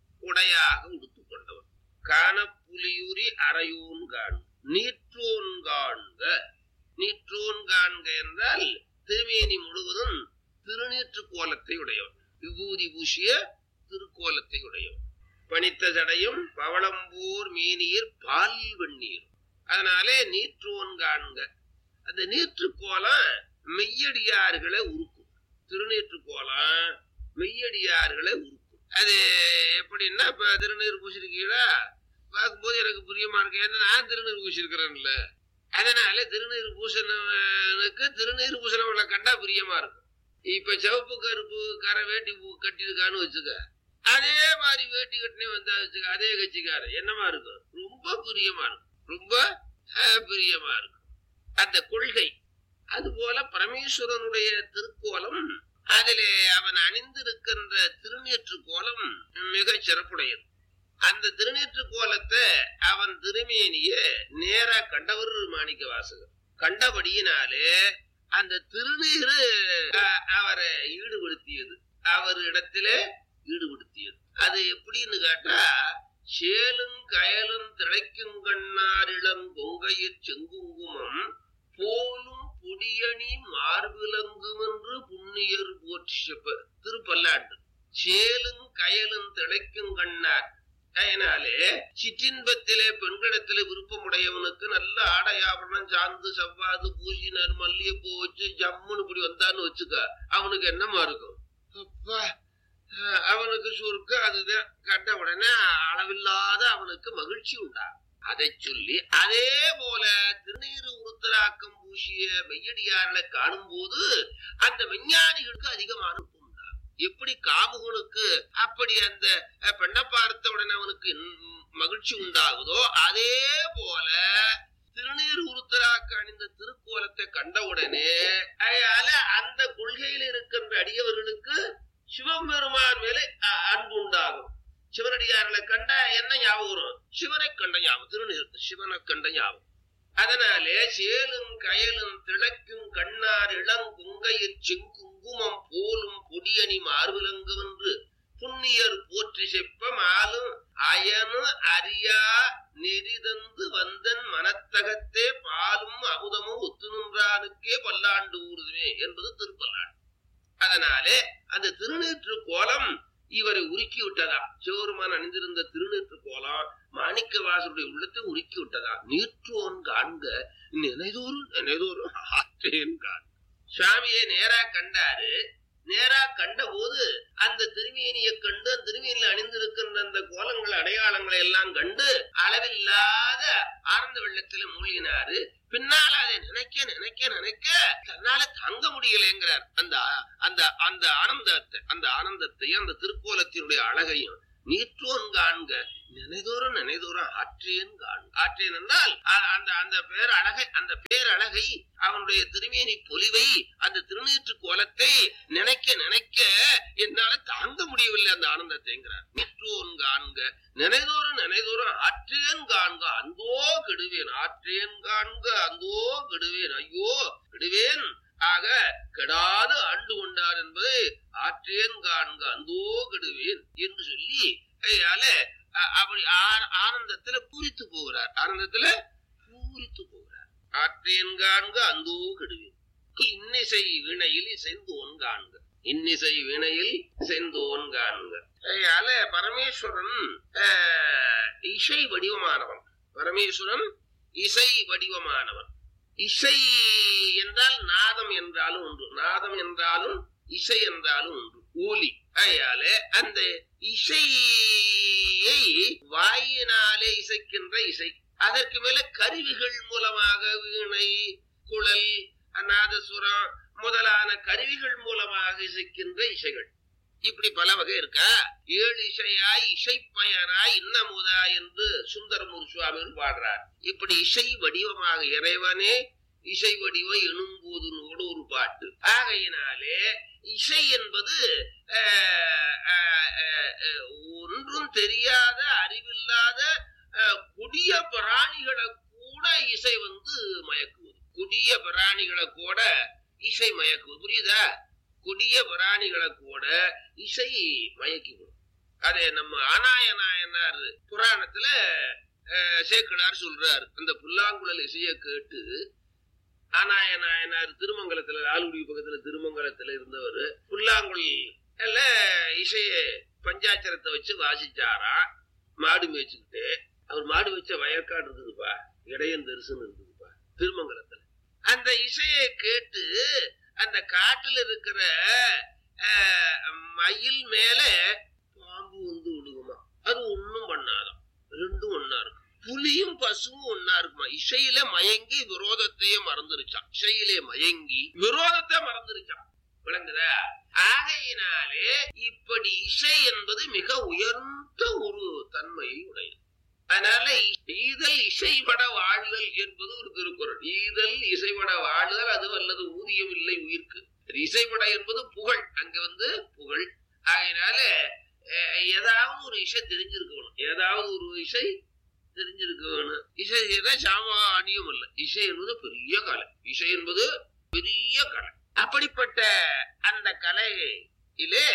உடையாக உடுத்துக் கொண்டவன். காண புலியூரி அறையோன் காண் நீற்றோன் காண்க. நீற்றோன் காண்க என்றால் திருமேனி முழுவதும் திருநீற்று கோலத்தை உடையவன், விபூதி பூசிய திருக்கோலத்தை உடையவன். பனித்த சடையும் பவளம்பூர் மீனீர் பால் வெந்நீர். அதனாலே நீற்றோன் காண்க. அந்த நீற்று கோலம் மெய்யடியார்களை உருக்கும். திருநீற்று கோலம் மெய்யடியார்களை உருக்கும். அது எப்படின்னா, இப்ப திருநீர் பூசிருக்கீங்களா பார்க்கும்போது எனக்கு புரியமா இருக்கு. ஏன்னா நான் திருநீர் பூசிருக்கிறேன்ல, அதனால திருநீர் பூசணனுக்கு திருநீர் பூசணவளை கண்டா பிரியமா இருக்கும். இப்ப சிவப்பு கருப்பு கரை வேட்டி கட்டிருக்கான்னு வச்சுக்க, அதே மாதிரி வேட்டி கட்டினே வந்தா வச்சுக்க, அதே கட்சிக்கார என்னமா இருக்கும், ரொம்ப பிரியமா இருக்கும், ரொம்ப பிரியமா இருக்கும் அந்த கொள்கை. அது போல பரமேஸ்வரனுடைய திருக்கோலம், அதிலே அவன் அணிந்திருக்கின்ற திருநீற்று கோலம் மிக சிறப்புடையது. அந்த திருநீற்று கோலத்தை அவன் திருமேனிய நேரா கண்டவர் மாணிக்க வாசகர். கண்டபடியினாலே அந்த திருநீரு அவரை ஈடுபடுத்தியது, அவர் இடத்துல ஈடுபடுத்தியது. அது எப்படின்னு கேட்டா, சேலும் கயலும் திளைக்கும் கண்ணாரிளம் கொங்கையில் செங்குங்குமம் போலும் பொடியணி மார்பிலங்கும் என்று புண்ணியர் போற்றி திருப்பல்லாண்டு. சேலும் கயலும் திளைக்கும் கண்ணார். அதனாலே சிற்றின்பத்திலே பெண்களிடத்திலே விருப்பமுடையவனுக்கு நல்ல ஆடையாபரணம் சார்ந்து செவ்வாது பூசினர் மல்லிகைப்பூ வச்சு ஜம்முன்னு இப்படி வந்தான்னு வச்சுக்க, அவனுக்கு என்னமா இருக்கும், அப்பா அவனுக்கு சுருக்க. அதுதான் கண்ட உடனே அளவில்லாத அவனுக்கு மகிழ்ச்சி உண்டா. அதை சொல்லி அதே போல திருநீறு உருத்தராக்கம் பூசிய மெய்யடியார்களை காணும் போது அந்த விஞ்ஞானிகளுக்கு அதிகமான உண்டா. எப்படி காமுகனுக்கு அப்படி அந்த பெண்ணை பார்த்த உடனே அவனுக்கு மகிழ்ச்சி உண்டாகுதோ, அதே போல திருநீர் உருத்தராக்க அணிந்த திருக்கோலத்தை கண்டவுடனே அதனால அந்த கொள்கையில் இருக்கின்ற அடியவர்களுக்கு சிவபெருமான் மேலே அன்பு உண்டாகும். சிவனடியார்களை கண்ட என்ன ஞாபகம் வரும், சிவனை கண்ட ஞாபகம், திருநீர் சிவனை கண்ட ஞாபகம். அதனாலே சேலும் கயலும் திளைக்கும் கண்ணார் இளங்குங்கையில் செங்குங்குமம் போலும் பொடியணி மார்பிலங்கு என்று புண்ணியர் போற்றி செப்ப மாலும் அயனு அரியா நெறிதந்து வந்தன் மனத்தகத்தே பாலும் அமுதமும் ஒத்து நின்றானுக்கே பல்லாண்டு ஊறுதுமே என்பது திருப்பல்லாண்டு. அதனாலே அந்த திருநீற்று கோலம் இவரை உருக்கி விட்டதா. சிவபெருமான் அணிந்திருந்த திருநீற்று கோலம் மாணிக்க வாசருடைய உள்ளத்தை உருக்கி விட்டதா. நீற்றோன் காண்க நினைதோறும் நினைதோறும் ஆற்றேன் காண்க. சுவாமியை நேரா கண்டாரு. நேரா கண்ட போது அந்த திருமேனியை கண்டு அந்த திருமேனியில் அணிந்திருக்கின்ற அந்த கோலங்கள் அடையாளங்களை எல்லாம் கண்டு அளவில்லாத ஆனந்த வெள்ளத்துல மூழ்கினாரு. பின்னால் அதை நினைக்க நினைக்க நினைக்க நினைக்க தன்னால தாங்க முடியலைங்கிறார். அந்த அந்த அந்த ஆனந்தத்தை அந்த ஆனந்தத்தையும் அந்த திருக்கோலத்தினுடைய அழகையும் நீற்றோன் காண்க நினைதோறும் நினைதோறும் ஆற்றேன் காண்க. ஆற்றேன் என்றால் அந்த அந்த பேர் அழகை அந்த பேர் அழகை அவனுடைய திருமேனி பொலிவை அந்த திருநீற்று கோலத்தை நினைக்க நினைக்க என்னால தாங்க முடியவில்லை அந்த ஆனந்தத்தைங்கிறார். நீற்றோன் காண்க நினைதோறும் நினைதோறும் ஆற்றேன் காண்க அந்தோ கெடுவேன். ஆற்றேன் காண்க அந்தோ கெடுவேன். ஐயோ கெடுவேன் ஆக கெடாது ஆண்டு கொண்டார் என்பதை ஆற்றேன் காண்க அந்தோ கெடுவேன் என்று சொல்லி அப்படி ஆனந்தத்துல பூரித்து போகிறார். ஆனந்தத்துல பூரித்து போகிறார். ஆற்றேன் காண்க அந்தோ கெடுவேன். இன்னிசை வினையில் இசைந்தோன் காண்க. இன்னிசை வினையில் இசைந்தோன் காண்க. அதனால பரமேஸ்வரன் இசை வடிவமானவன். பரமேஸ்வரன் இசை வடிவமானவன். இசை என்றால் நாதம் என்றாலும் உண்டு. நாதம் என்றாலும் இசை என்றாலும் உண்டு. ஒலி. அதனால அந்த இசையை வாயினாலே இசைக்கின்ற இசை. அதற்கு மேல கருவிகள் மூலமாக வீணை, குழல், நாதசுரம் முதலான கருவிகள் மூலமாக இசைக்கின்ற இசைகள். இப்படி பல வகை இருக்கா. ஏழு இசையாய் இசைப்பயனாய் இன்னமுதா என்று சுந்தரமூர் சுவாமிகள் பாடுறார். இப்படி இசை வடிவமாக இறைவனே இசை வடிவம் எனும்போது ஒரு பாட்டு. ஆகையினாலே இசை என்பது ஒன்றும் தெரியாத அறிவில்லாத கொடிய பிராணிகளை கூட இசை வந்து மயக்குவது. கொடிய பிராணிகளை கூட இசை மயக்குவது. புரியுதா? கொடிய பிராணிகளை கூட இசை மயக்கிவிடும். அதே நம்ம ஆனாயனாயனார் புராணத்துல சேக்கிழார் சொல்றாரு. அந்த புல்லாங்குழல் இசையை கேட்டு ஆனாயனாயனார் திருமங்கலத்துல லால்குடி பக்கத்துல திருமங்கலத்துல இருந்தவர் புல்லாங்குழல் இசைய பஞ்சாட்சரத்தை வச்சு வாசிச்சாரா. மாடு மேய்ச்சுக்கிட்டு அவர் மாடு வச்ச வயற்காடு இருக்குதுப்பா, இடையன் தரிசனம் இருக்குதுப்பா திருமங்கலத்துல. அந்த இசையை கேட்டு அந்த காட்டுல இருக்கிற மயில் மேல பாம்பு வந்து விழுகுமா. அது ஒண்ணும் பண்ணாதான். ரெண்டும் ஒன்னா இருக்கும். புலியும் பசுவும் ஒன்னா இருக்குமா. இசையில மயங்கி விரோதத்தையே மறந்துருச்சான். இசையிலே மயங்கி விரோதத்தை மறந்துருச்சான். விளங்குதா? ஆகையினாலே இப்படி இசை என்பது மிக உயர்ந்த ஒரு தன்மையை உடையது. அதனால ஈதல் இசைபட வாழ்தல் என்பது ஒரு திருக்குறள். ஈதல் இசைபட வாழ்தல் அது அல்லது ஊதியம் இல்லை உயிர்க்கு. இசைபட என்பது புகழ். அங்க வந்து புகழ். ஆகையினால ஏதாவது ஒரு இசை தெரிஞ்சிருக்கணும். ஏதாவது ஒரு இசை தெரிஞ்சிருக்க வேணும். இசை சாமானியம் அல்ல. இசை என்பது பெரிய கலை. இசை என்பது பெரிய கலை. அப்படிப்பட்ட அந்த கலையிலே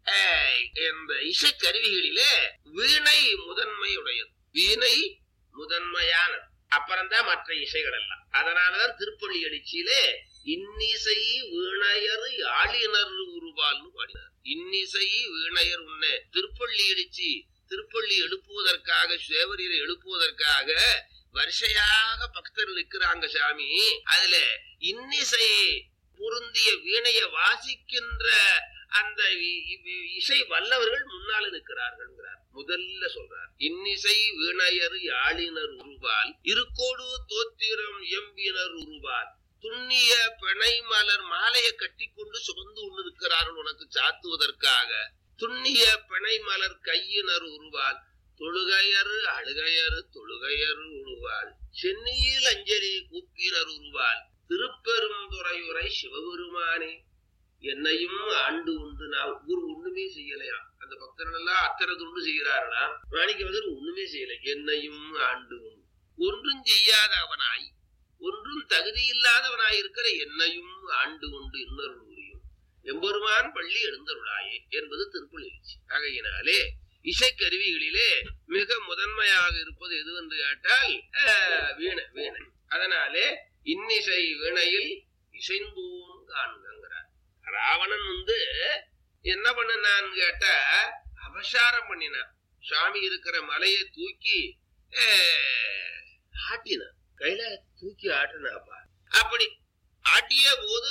இந்த இசை கருவிகளிலே வீணை முதன்மை உடையது. வீணை முதன்மையானது. அப்புறம்தான் மற்ற இசைகள் எல்லாம். அதனாலதான் திருப்பள்ளி எழுச்சியிலே இன்னிசை வீணையர் யாழினர் உருவால்னு பாடினார். இன்னிசை வீணையர் உன்ன திருப்பள்ளி எழுச்சி திருப்பள்ளி எழுப்புவதற்காக சேவரியை எழுப்புவதற்காக வரிசையாக பக்தர்கள் நிற்கிறாங்க சாமி. அதுல இன்னிசை பொருந்திய வீணைய வாசிக்கின்ற அந்த இசை வல்லவர்கள் முன்னால நிற்கிறார்கள். முதல்ல சொல்றார். இன்னிசை வீணையர் யாழினர் உருவால் இருக்கோடு தோத்திரம் எம்பினர் உருவால் துண்ணிய பிணை மலர் மாலையை கட்டி கொண்டு சுமந்து கொண்டு இருக்கிறார்கள் உனக்கு சாத்துவதற்காக. துண்ணிய பிணை மலர் கையினர் உருவால் தொழுகையர் அழுகையர் தொழுகையர் உருவால் சென்னியில் அஞ்சலி கூப்பினர் உருவால் திருப்பெரும் துறையுரை சிவபெருமானே என்னையும் ஆண்டு உண்டு. நான் ஒரு ஒண்ணுமே செய்யலையா. அந்த பக்தர்கள் எல்லாம் அத்தனை தொண்டு செய்கிறார்களா. மாணிக்கவாசகர் ஒண்ணுமே செய்யலை. என்னையும் ஆண்டு உண்டு. ஒன்றும் செய்யாதவனாய் ஒன்றும் தகுதி இல்லாதவனாய் இருக்கிற என்னையும் ஆண்டு கொண்டு இன்னொரு உரியும் எம்பெருமான் பள்ளி எழுந்தருளாயே என்பது திருப்பள்ளி எழுச்சி. ஆகையினாலே இசைக்கருவிகளிலே மிக முதன்மையாக இருப்பது எது என்று கேட்டால் வீணை. வீணை. அதனாலே இன்னிசை வீணையில் இசைந்தோன் காண்கிறார். ராவணன் வந்து என்ன பண்ணான்னு கேட்டா அபசாரம் பண்ணினான். சாமி இருக்கிற மலையை தூக்கி ஆட்டினான். கையில தூக்கி ஆட்டினாப்பா. அப்படி ஆட்டிய போது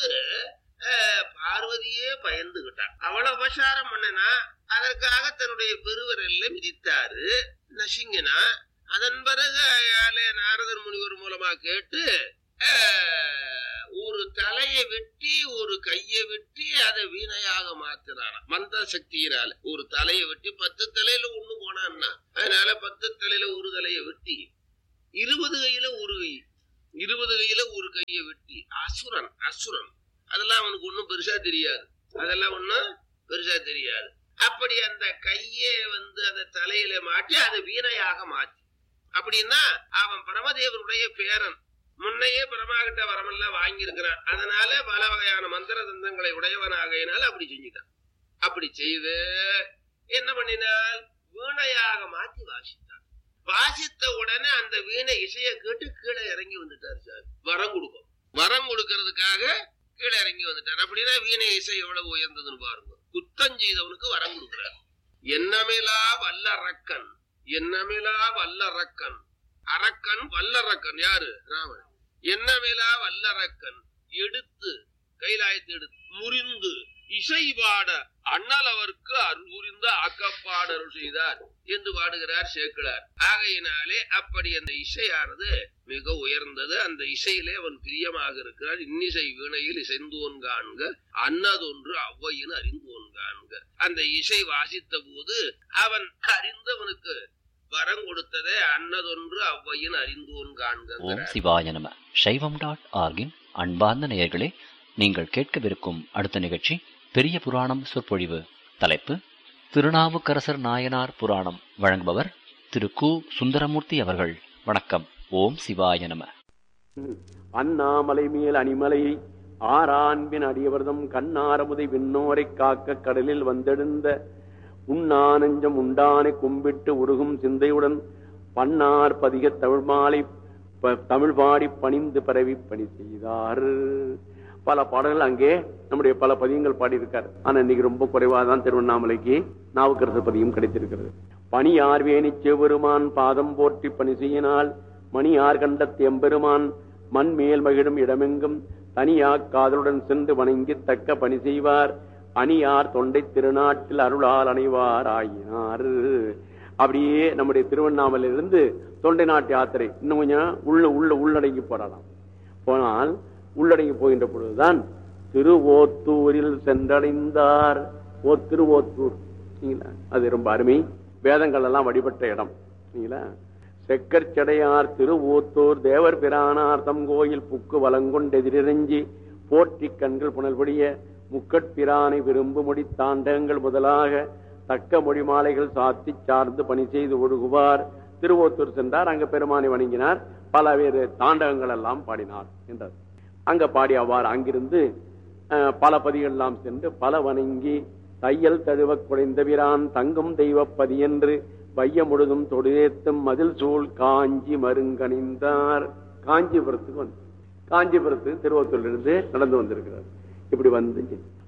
பார்வதியே பயந்துகிட்டான். அவளை அபசாரம் பண்ணனா அதற்காக தன்னுடைய பெருவரல்ல மிதித்தாரு, நசிங்கினா. அதன் பிறகு நாரதர் முனிவர் மூலமா கேட்டு வெட்டி ஒரு கையை வெட்டி அதை வீணையாக மாத்தினானா மந்திர சக்தியினால. ஒரு தலையை வெட்டி பத்து தலையில ஒண்ணு போனான்னா, அதனால பத்து தலையில ஒரு தலையை வெட்டி இருபது கையில ஒரு கை, இருபது கையில ஒரு கையை வெட்டி அசுரன் அசுரன் அதெல்லாம் அவனுக்கு ஒண்ணும் பெருசா தெரியாது, அதெல்லாம் ஒண்ணும் பெருசா தெரியாது. அப்படி அந்த கையை வந்து அந்த தலையில மாட்டி அதை வீணையாக மாற்றி, அப்படின்னா அவன் பரமதேவனுடைய பேரன், முன்னையே பிரமாகிட்ட வரமெல்லாம் வாங்கியிருக்கிறான். அதனால பல வகையான மந்திர தந்தங்களை உடையவனாகையினால அப்படி செஞ்சுட்டான். அப்படி செய்து என்ன பண்ணினால் வீணையாக மாற்றி வாசித்தான். வாசித்த உடனே அந்த வீணை இசையை கேட்டு கீழே இறங்கி வந்துட்டார். சார் வரம் கொடுக்கும், வரம் கொடுக்கறதுக்காக கீழே இறங்கி வந்துட்டார். அப்படின்னா வீணை இசை எவ்வளவு உயர்ந்ததுன்னு பாருங்க. குத்தம் செய்தவனுக்கு வரம் கொடுக்கிறார். என்னமிலா வல்லரக்கன், என்னமிலா வல்லரக்கன், அரக்கன் வல்லரக்கன் யாரு? ராமன். என்னமிலா வல்லரக்கன் எடுத்து கைலாயத்தை எடுத்து முறிந்து இசை பாட அண்ணல் அவருக்கு அருள் புரிந்து அக்கப்பாடல் செய்தார் என்று பாடுகிறார் சேக்கிழார். ஆகையினாலே அப்படி அந்த இசையானது மிக உயர்ந்தது. அந்த இசையிலே அவன் பிரியமாக இருக்கிறார். இன்னிசை வீணையில் இசைந்தோன் காண்க அன்னதொன்று அவ்வையின் அறிந்தோன் காண்க. அந்த இசை வாசித்த போது அவன் அறிந்தவனுக்கு வரம் கொடுத்ததே அன்னதொன்று அவ்வையின் அறிந்தோன் காண்க. ஓம் சிவாய நம. சைவம் டாட் ஆர்கின் அன்பார்ந்த நேயர்களே, நீங்கள் கேட்கவிருக்கும் அடுத்த நிகழ்ச்சி பெரிய புராணம் சொற்பொழிவு. தலைப்பு திருநாவுக்கரசர் நாயனார் புராணம். வழங்குபவர் திரு கு சுந்தரமூர்த்தி அவர்கள். வணக்கம். ஓம் சிவாய நம. அண்ணாமலை மேல் அணிமலையை ஆறான்பின் அடியவர்தம் கண்ணாரமுதை விண்ணோரை காக்க கடலில் வந்தெழுந்த உண்ணானஞ்சம் உண்டானை கும்பிட்டு உருகும் சிந்தையுடன் பன்னார் பதிக தமிழ் மாலை தமிழ் பாடி பணிந்து பரவி பணி செய்தார். பல பாடல்கள் அங்கே நம்முடைய பல பதியங்கள் பாடியிருக்கார். ஆனா இன்னைக்கு ரொம்ப குறைவாதான் திருவண்ணாமலைக்கு நாவுக்கரசர் பதியம் கிடைத்திருக்கிறது. பணி ஆர்வேணி செவருமான் பாதம் போற்றி பணி செய்யினால் மணி ஆர் கண்டத் எம்பெருமான் மண் மேல் மகிழும் இடமெங்கும் தனியா காதலுடன் சென்று வணங்கி தக்க பணி செய்வார் அணியார் தொண்டை திருநாட்டில் அருளால் அணைவார் ஆயினார். அப்படியே நம்முடைய திருவண்ணாமலையிலிருந்து தொண்டை நாட்டு யாத்திரை இன்னும் கொஞ்சம் உள்ள உள்ள உள்ளடங்கி போடலாம். போனால் உள்ளடங்கி போகின்ற பொழுதுதான் திருவோத்தூரில் சென்றடைந்தார். ஓ திருவோத்தூர் அது ரொம்ப அருமை. வேதங்கள் எல்லாம் வழிபட்ட இடம். செக்கற்சடையார் திருவோத்தூர் தேவர் பிரானார் தம் கோயில் புக்கு வலங்கொண்டெதிரிஞ்சி போற்றி கண்கள் புனல்படிய முக்கட்பிரானை விரும்பு மொழி தாண்டகங்கள் முதலாக தக்க மொழி மாலைகள் சாத்தி சார்ந்து பணி செய்து ஒழுகுவார். திருவோத்தூர் சென்றார். அங்க பெருமானை வணங்கினார். பல வேறு தாண்டகங்கள் எல்லாம் பாடினார் என்றார். அங்க பாடி அவ்வாறு அங்கிருந்து பல பதிகள் எல்லாம் சென்று பல வணங்கி தையல் தழுவ குறைந்தவிரான் தங்கும் தெய்வப்பதி என்று வைய முழுதும் தொடுதேத்தும் மதில் சூழ் காஞ்சி மருங்கணிந்தார். காஞ்சிபுரத்துக்கு வந்து காஞ்சிபுரத்துக்கு திருவத்தூரிலிருந்து நடந்து வந்திருக்கிறார். இப்படி வந்து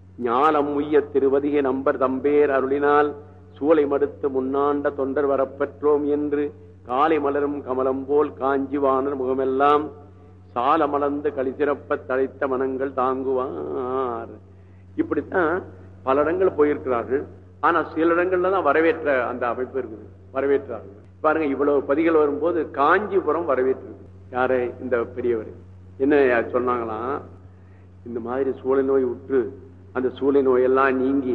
ஞானம் உய்ய திருவதிகை நம்பர் தம்பேர் அருளினால் சூளை மடுத்து முன்னாண்ட தொண்டர் வரப்பெற்றோம் என்று காலை மலரும் கமலம் போல் காஞ்சி வானர் முகமெல்லாம் சால மலர்ந்து களிசிறப்ப தழைத்த மனங்கள் தாங்குவார். இப்படித்தான் பல இடங்கள் போயிருக்கிறார்கள். ஆனா சில இடங்கள்ல தான் வரவேற்ற அந்த அமைப்பு இருக்குது. வரவேற்றார்கள் பாருங்க. இவ்வளவு பதிகள் வரும்போது காஞ்சிபுரம் வரவேற்று யாரை இந்த பெரியவர் என்ன சொன்னாங்களாம், இந்த மாதிரி சூளை நோய் விட்டு அந்த சூளை நோயெல்லாம் நீங்கி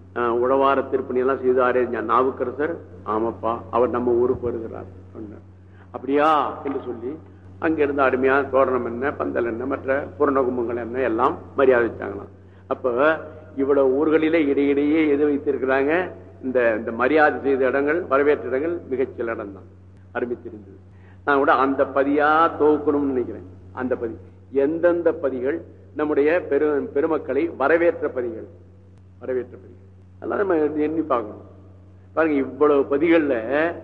உழவார திருப்பணி எல்லாம் செய்தாரே நாவுக்கரசர். ஆமாப்பா, அவர் நம்ம ஊருக்கு வருகிறார். அப்படியா என்று சொல்லி அங்கிருந்து அருமையா தோரணம் என்ன, பந்தல் என்ன, மற்ற பூரண கும்பங்கள் என்ன எல்லாம் மரியாதை வச்சாங்களாம். அப்ப இவ்வளவு ஊர்களிலே இடையிடையே எது வைத்திருக்கிறாங்க, இந்த இந்த மரியாதை செய்த இடங்கள், வரவேற்ற இடங்கள் மிகச்சில இடம் தான். அருமை தெரிந்தது. நான் கூட அந்த பதியா துவக்கணும்னு நினைக்கிறேன். அந்த பதி எந்தெந்த பதிகள் நம்முடைய பெரு பெருமக்களை வரவேற்ற பதிகள், வரவேற்ற பதிகள் அதெல்லாம் நம்ம எண்ணி பார்க்கணும். பாருங்க, இவ்வளவு பதிகள்ல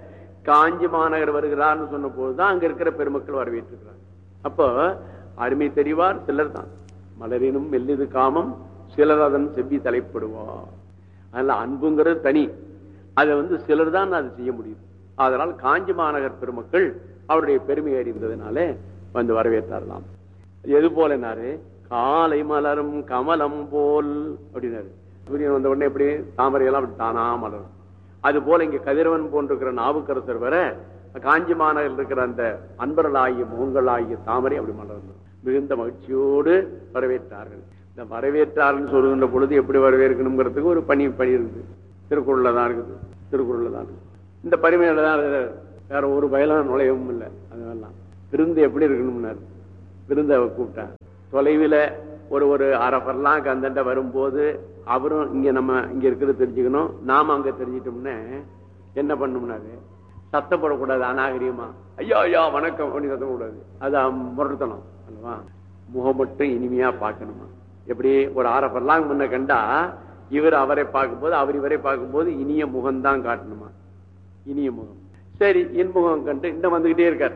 காஞ்சி மாநகர் வருகிறார்னு சொன்ன போதுதான் அங்க இருக்கிற பெருமக்கள் வரவேற்றிருக்கிறாங்க. அப்போ அருமை தெரிவார் சிலர் தான். மலரினும் மெல்லிது காமம் சிலர் அதன் செவ்வி தலைப்படுவார். அதனால அன்புங்கிறது தனி, அதை வந்து சிலர் தான் அது செய்ய முடியும். அதனால் காஞ்சி மாநகர் பெருமக்கள் அவருடைய பெருமை அறிந்ததுனாலே வந்து வரவேற்றாரலாம். எது போலனாரு, காலை மலரும் கமலம் போல் அப்படின்னாரு. சூரியன் வந்த உடனே எப்படி தாமரையெல்லாம் அப்படி தானா மலரும். அது போல இங்க கதிரவன் போன்றிருக்கிற நாவுக்கரசர் வர காஞ்சி மாநகரில் இருக்கிற அந்த அன்பர்கள் ஆகிய முகங்கள் ஆகிய தாமரை அப்படி மலர்ந்தது. மிகுந்த மகிழ்ச்சியோடு வரவேற்றார்கள். இந்த வரவேற்றார்னு சொல்லுகின்ற பொழுது எப்படி வரவேற்கணுங்கிறதுக்கு ஒரு பணி பணி இருக்குது. திருக்குறள்ல தான் இருக்குது. திருக்குறள்ல தான் இருக்குது. இந்த பரிமையில தான் வேற ஒரு பயலாம் நுழையவும் இல்லை. அதெல்லாம் விருந்து எப்படி இருக்கணும்னாரு. விருந்தை கூப்பிட்டா தொலைவில் ஒரு ஒரு அரபர்லாம் கந்தண்ட வரும்போது அவரும் இங்க நம்ம இங்க இருக்கிறது தெரிஞ்சுக்கணும். நாம அங்க தெரிஞ்சிட்டோம்னு என்ன பண்ணணும்னாரு, சத்தப்படக்கூடாது. அநாகரிகமா ஐயா ஐயா வணக்கம் அப்படின்னு சத்தப்படக்கூடாது. அது முரட்டணும் அல்லவா. முகம் மட்டும் இனிமையா பார்க்கணுமா. எப்படி ஒரு அரபர்லாம் முன்ன கண்டா இவர் அவரை பார்க்கும்போது அவர் இவரை பார்க்கும்போது இனிய முகம்தான் காட்டணுமா. இனிய முகம். சரி, இன்முகம் கண்டு இன்னும் வந்துகிட்டே இருக்காரு.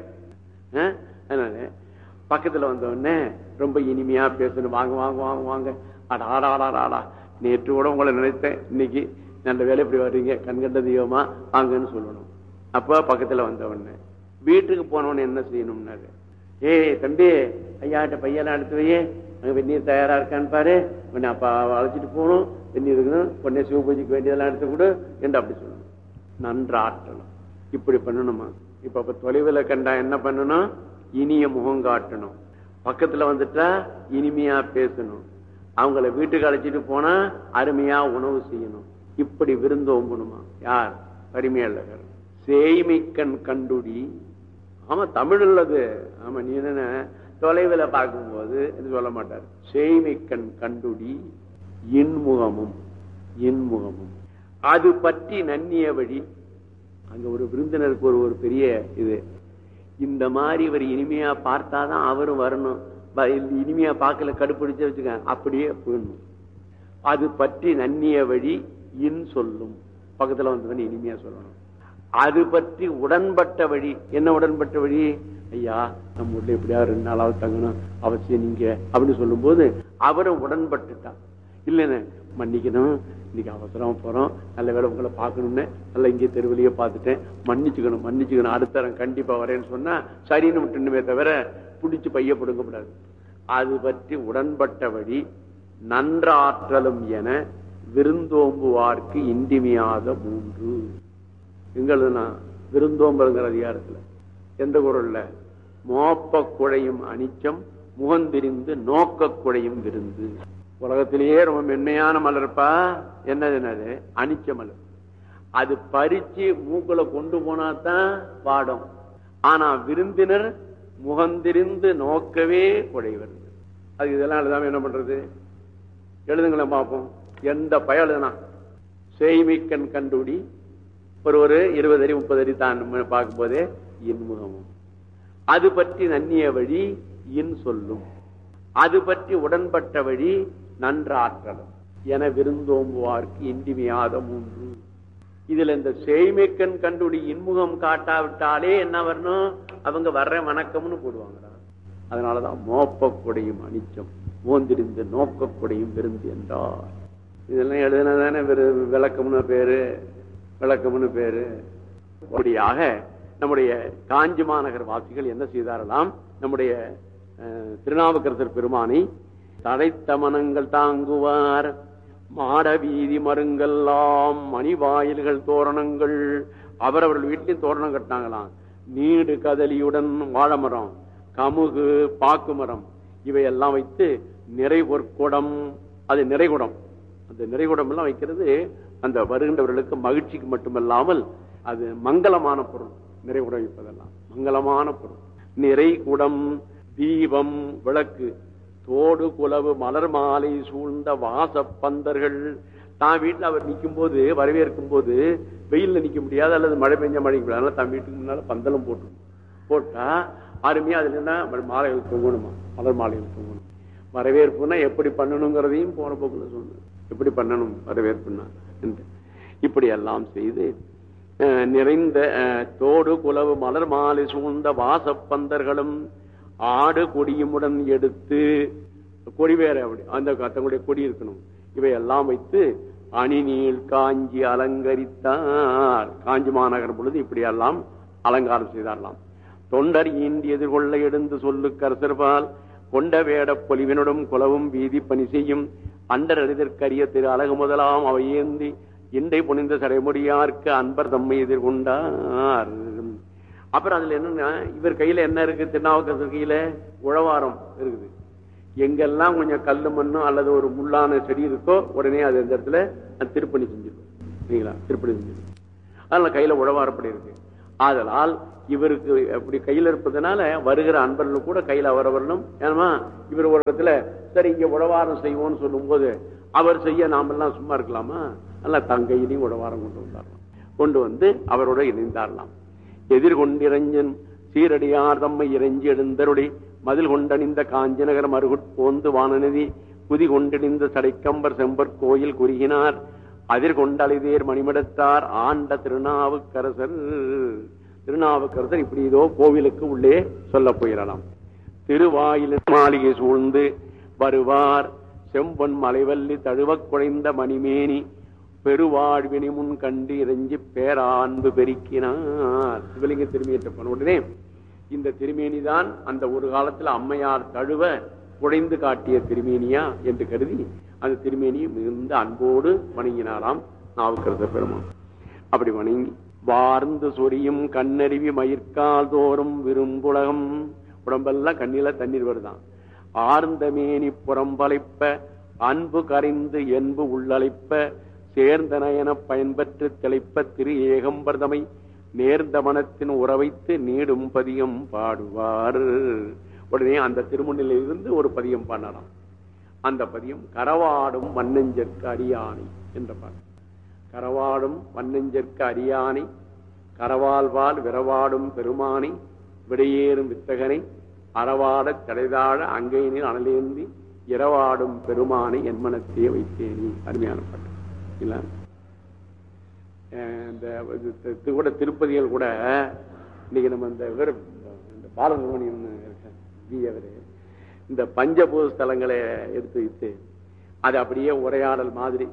அதனால பக்கத்துல வந்த உடனே ரொம்ப இனிமையா பேசணும். வாங்க வாங்க வாங்க வாங்க அடா ஆடா ஆடா ஆடா நேற்று கூட உங்களை நினைத்தேன், இன்னைக்கு நல்ல வேலை இப்படி வர்றீங்க, கண்கண்ட தெய்வமா வாங்கன்னு சொல்லணும். அப்ப பக்கத்துல வந்த உடனே வீட்டுக்கு போனவொன்னு என்ன செய்யணும்னாரு, ஏய் தம்பி ஐயாட்ட பையெல்லாம் எடுத்து வையே, அங்க வெந்நீர் தயாரா இருக்கான்னு பாரு, உன்னை அப்ப அழைச்சிட்டு போகணும், வெந்நீர் இருக்கணும், உடனே சிவபூஜைக்கு வேண்டியதெல்லாம் எடுத்து கொடு என்று அப்படி சொல்லணும். நன்றாற்றணும். இப்படி பண்ணணுமா. இப்ப அப்ப தொலைவில் கண்டா என்ன பண்ணணும், இனிய முகம் காட்டணும். பக்கத்துல வந்துட்டா இனிமையா பேசணும். அவங்கள வீட்டுக்கு அழைச்சிட்டு போனா அருமையா உணவு செய்யணும். இப்படி விருந்தோம்பணுமா. யார்? பரிமையாளர். சேய்மைக்கண் கண்டுடி. ஆமா தமிழ் உள்ளது. ஆமா நீ என்ன தொலைவில் பார்க்கும்போது சொல்ல மாட்டார். சேய்மைக்கண் கண்டுடி இன்முகமும் இன்முகமும் அது பற்றி நன்னிய வழி. அங்க ஒரு விருந்தினருக்கு ஒரு ஒரு பெரிய இது, இந்த மாதிரி இவர் இனிமையா பார்த்தாதான் அவரும் வரணும். இனிமையா பார்க்கல கடுப்பிடிச்சு வச்சுக்க அப்படியே போயிடணும். அது பற்றி நன்னிய வழி இன் சொல்லும். பக்கத்துல வந்து இனிமையா சொல்லணும். அது பற்றி உடன்பட்ட வழி. என்ன உடன்பட்ட வழி? ஐயா நம்ம ஊர்ல எப்படியா ரெண்டு நாளாவது தங்கணும் அவசியம் நீங்க அப்படின்னு சொல்லும் போது அவரும் உடன்பட்டுட்டான். இல்லைன்னு மன்னிக்கணும், இன்னைக்கு அவசரமா போறோம், நல்ல வேலை உங்களை பார்க்கணும்னு நல்லா இங்கே தெருவிலேயே பார்த்துட்டேன், மன்னிச்சுக்கணும் மன்னிச்சுக்கணும் அடுத்த தரம் கண்டிப்பா வரேன்னு சொன்னா சரின்னு விட்டுணுமே தவிர பிடிச்சு பைய கொடுக்கப்படாது. அது பற்றி உடன்பட்ட வழி நன்றாற்றலும் என விருந்தோம்புவார்க்கு இன்றிமையாத மூன்று. எங்களுதுனா விருந்தோம்புங்கிற அதிகாரத்துல எந்த குறள்ல, மோப்ப குழையும் அனிச்சம் முகந்திரிந்து நோக்க குழையும் விருந்து. உலகத்திலேயே ரொம்ப மென்மையான மலர்ப்பா என்னது, அனிச்ச மலர். அது பறிச்சு மூக்குல கொண்டு போனாதான் வாடும். ஆனா விருந்தினர் முகந்திரிந்து நோக்கவே குழை வருது. அது இதெல்லாம் எழுதாம என்ன பண்றது? எழுதுங்கள பார்ப்போம். எந்த பய எழுதுனா சேய்மிக்கண் கண்டுடி ஒரு ஒரு இருபது அடி முப்பது அடி தான் பார்க்கும் போதே இன்முகமும். அது பற்றி நன்னிய வழி இன் சொல்லும். அது பற்றி உடன்பட்ட வழி நன்றாற்றலும் என விருந்தோம்புவார்க்கு இன்றிமையாத மூன்று. இதுல இந்த சேய்மைக்கண் கண்டுடி இன்முகம் காட்டாவிட்டாலே என்ன வரணும், அவங்க வர்ற வணக்கம்னு போடுவாங்கடா. அதனாலதான் மோப்ப கொடையும் அனிச்சம் மோந்திரிந்து நோக்க கொடையும் விருந்து என்றார். இதெல்லாம் எழுதினதானே விளக்கம்னு பேரு, விளக்கம்னு பேரு. அப்படியாக நம்முடைய காஞ்சி மாநகர் வாசிகள் என்ன செய்தாரலாம், நம்முடைய திருநாவுக்கரசர் பெருமானை தடைத்தமனங்கள் தாங்குவார் மாட வீதி மருங்கெல்லாம் மணிவாயில்கள் தோரணங்கள். அவரவர்கள் வீட்டிலையும் தோரணம் கட்டினாங்களாம். நீடு கதலியுடன் வாழைமரம், கமுகு, பாக்கு மரம் இவையெல்லாம் வைத்து நிறைகுடம், அது நிறைகுடம், அந்த நிறைகுடம் எல்லாம் வைக்கிறது அந்த வருகின்றவர்களுக்கு மகிழ்ச்சிக்கு மட்டுமல்லாமல் அது மங்களமான பொருள். நிறைகுடம் வைப்பதெல்லாம் மங்களமான பொருள். நிறைகுடம், தீபம், விளக்கு, தோடு குலவு மலர் மாலை சூழ்ந்த வாசப்பந்தர்கள். தான் வீட்டுல அவர் நிற்கும் போது வரவேற்கும் போது வெயில்ல நிக்க முடியாது, அல்லது மழை பெஞ்ச மழைக்கு முடியாது. அதனால தன் வீட்டுக்கு முன்னால பந்தலும் போட்டு போட்டா அருமையா அதுல என்ன மாலைகள் தூங்கணுமா, மலர் மாலைகள் தூங்கணும். வரவேற்புனா எப்படி பண்ணணுங்கிறதையும் போன போக்குல சொன்னேன். எப்படி பண்ணணும் வரவேற்புனா என்று இப்படி எல்லாம் செய்து நிறைந்த தோடு குலவு மலர் மாலை சூழ்ந்த வாசப்பந்தர்களும் ஆடு கொடியுமுடன் எடுத்து, கொடி வேற அப்படி அந்த தங்களுடைய கொடி இருக்கணும், இவையெல்லாம் வைத்து அணிநீள் காஞ்சி அலங்கரித்தார். காஞ்சி மாநகர் பொழுது இப்படி எல்லாம் அலங்காரம் செய்தாரலாம். தொண்டர் ஈண்டி எதிர்கொள்ள எடுந்து சொல்லு கரசர்பால் கொண்ட வேட பொலிவினுடன் குலவும் வீதி பணி செய்யும் அண்டர் எளிதற்கரிய திரு அழகு முதலாம் அவை ஏந்தி இண்டை புனிந்த சடைமுடியார்க்கு அன்பர் தம்மை எதிர்கொண்டார். அப்புறம் அதுல என்னன்னா இவர் கையில என்ன இருக்கு, திருநாவுக்கரசர் கையில உழவாரம் இருக்குது. எங்கெல்லாம் கொஞ்சம் கல்லு மண்ணும் அல்லது ஒரு முள்ளான செடி இருக்கோ உடனே அது இந்த இடத்துல திருப்பணி செஞ்சிடும். சரிங்களா? திருப்பணி செஞ்சிடும். அதனால கையில உழவாரப்படி இருக்கு. ஆதலால் இவருக்கு அப்படி கையில இருப்பதனால வருகிற அன்பர்கள் கூட கையில அவரவர்களும், ஏன்னா இவர் ஒரு இடத்துல சரி இங்க உழவாரம் செய்வோம்னு சொல்லும் போது அவர் செய்ய நாமெல்லாம் சும்மா இருக்கலாமா? அல்ல தங்கையிலையும் உழவாரம் கொண்டு வந்தாரலாம். கொண்டு வந்து அவரோட இணைந்தாரலாம். எதிர்கொண்டிரஞ்சன் சீரடியார் தம்மை இறைஞ்சி எழுந்தருளி மதில் கொண்டணிந்த காஞ்சிநகர் மறுகுட்போந்து வானநதி குதி கொண்டிணிந்த சடைக்கம்பர் செம்பற் கோயில் குறுகினார் அதிர்கொண்டலைதேர் மணிமடத்தார் ஆண்ட திருநாவுக்கரசர். திருநாவுக்கரசர் இப்படி இதோ கோவிலுக்கு உள்ளே சொல்ல போயிடலாம். திருவாயில் மாளிகை சூழ்ந்து வருவார் செம்பொன் மலைவல்லி தழுவக் குறைந்த மணிமேனி பெருவாழ்வினை முன் கண்டு இறைஞ்சி பேரான்பு பெருக்கினார். சிவலிங்க திருமேற்ற உடனே இந்த திருமேனிதான் அந்த ஒரு காலத்துல அம்மையார் தழுவ குறைந்து காட்டிய திருமேனியா என்று கருதி அந்த திருமேனியை மிகுந்த அன்போடு வணங்கினாராம் நாவுக்கரசர் பெருமான். அப்படி வணங்கி வார்ந்து சொரியும் கண்ணருவி மயிர்கால் தோறும் விரும்புலகம், உடம்பெல்லாம் கண்ணில தண்ணீர் வருதான். ஆர்ந்த மேனி புறம்பலைப்ப அன்பு கரைந்து என்பு உள்ளழைப்ப சேர்ந்த நயன பயன்பெற்று திளைப்ப திரு ஏகம்பர்தமை நேர்ந்த மனத்தின் உறவைத்து நீடும் பதியம் பாடுவார். உடனே அந்த திருமணிலிருந்து ஒரு பதியம் பாடலாம். அந்த பதியம் கரவாடும் வன்னஞ்சற்கு அரியானை என்ற பாடல். கரவாடும் வன்னஞ்சற்கு அரியானை கரவாழ்வால் விரவாடும் பெருமானை விடையேறும் வித்தகனை அறவாடத் தடைதாழ அங்கையினில் அனலேந்தி இரவாடும் பெருமானை என் மனத்தையே வைத்தேனி. அருமையான பாட்டு இல்ல? இந்த கூட திருப்பதிகள் கூட இன்னைக்கு நம்ம இந்த இந்த பாலசுப்ரமணியம் இருக்க இந்த பஞ்சபூத ஸ்தலங்களை எடுத்து வைத்து அது அப்படியே உரையாடல் மாதிரி.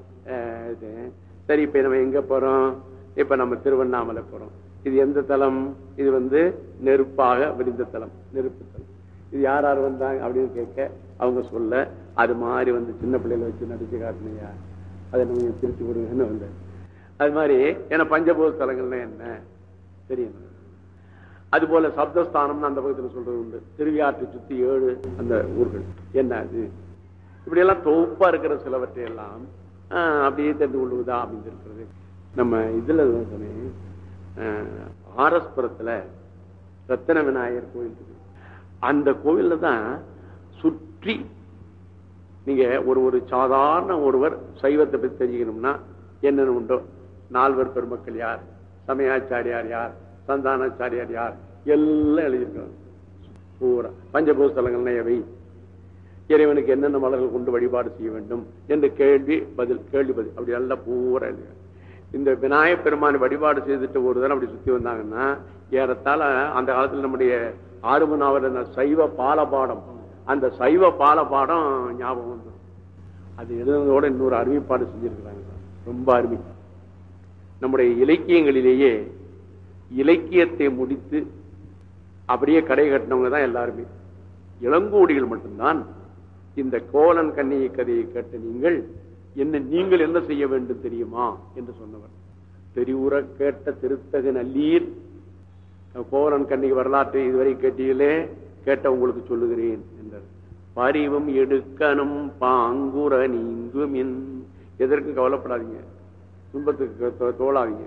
சரி, இப்ப நம்ம எங்க போறோம்? இப்ப நம்ம திருவண்ணாமலை போறோம். இது எந்த தலம்? இது வந்து நெருப்பாக விரிந்த தலம், நெருப்பு தலம். இது யார் யார் வந்தாங்க அப்படின்னு கேட்க அவங்க சொல்ல அது மாதிரி வந்து சின்ன பிள்ளைகளை வச்சு நடிச்சு காட்டினையா, அதை நம்ம திருச்சி கொடுங்கன்னு வந்தார். அது மாதிரி ஏன்னா பஞ்சபூத ஸ்தலங்கள்னா என்ன தெரியும். அது போல சப்தஸ்தானம்னு அந்த பக்கத்தில் சொல்றது உண்டு. திருவியாற்றை சுத்தி ஏழு அந்த ஊர்கள் என்ன அது, இப்படி எல்லாம் தொகுப்பா இருக்கிற சிலவற்றை எல்லாம் அப்படியே தெரிந்து கொள்வதா அப்படின்னு இருக்கிறது. நம்ம இதுல சொன்னேன், ஆரஸ்புரத்துல ரத்தன விநாயகர் கோயில் இருக்கு. அந்த கோவில்ல தான் சுற்றி நீங்க ஒரு ஒரு சாதாரண ஒருவர் சைவத்தை பற்றி தெரிஞ்சுக்கணும்னா என்னென்ன உண்டோ, நால்வர் பெருமக்கள் யார், சமயாச்சாரியார் யார், சந்தானாச்சாரியார் யார், எல்லாம் எழுதியிருக்காங்க. பூரா பஞ்சபூதலங்கள்னா எவை, இறைவனுக்கு என்னென்ன மலர்கள் கொண்டு வழிபாடு செய்ய வேண்டும் என்று கேள்வி பதில் கேள்வி பதில் அப்படி எல்லாம் பூரா எழுதியிருக்காங்க. இந்த விநாயகப் பெருமானை வழிபாடு செய்துட்டு ஒரு தடவை அப்படி சுத்தி வந்தாங்கன்னா ஏறத்தால அந்த காலத்துல நம்முடைய ஆறுமனாவர் சைவ பாலபாடம், அந்த சைவ பாலபாடம் ஞாபகம் வந்து அது எழுதுனதோட இன்னொரு அருமைப்பாடு செஞ்சிருக்கிறாங்க. ரொம்ப அருமை. நம்முடைய இலக்கியங்களிலேயே இலக்கியத்தை முடித்து அப்படியே கடை கட்டினவங்க தான் எல்லாருமே. இளங்கோடிகள் மட்டும்தான் இந்த கோவலன் கண்ணியை கதையை கேட்ட நீங்கள் என்ன நீங்கள் என்ன செய்ய வேண்டும் தெரியுமா என்று சொன்னவர். தெரிவுற கேட்ட திருத்தகு நல்லீர், கோவலன் கண்ணிக்கு வரலாற்றை இதுவரை கேட்டீங்களே, கேட்ட உங்களுக்கு சொல்லுகிறேன் என்றார். பரிவும் எடுக்கணும் பாங்குற நீங்குமின், எதற்கும் கவலைப்படாதீங்க, துன்பத்துக்கு தோளாதீங்க.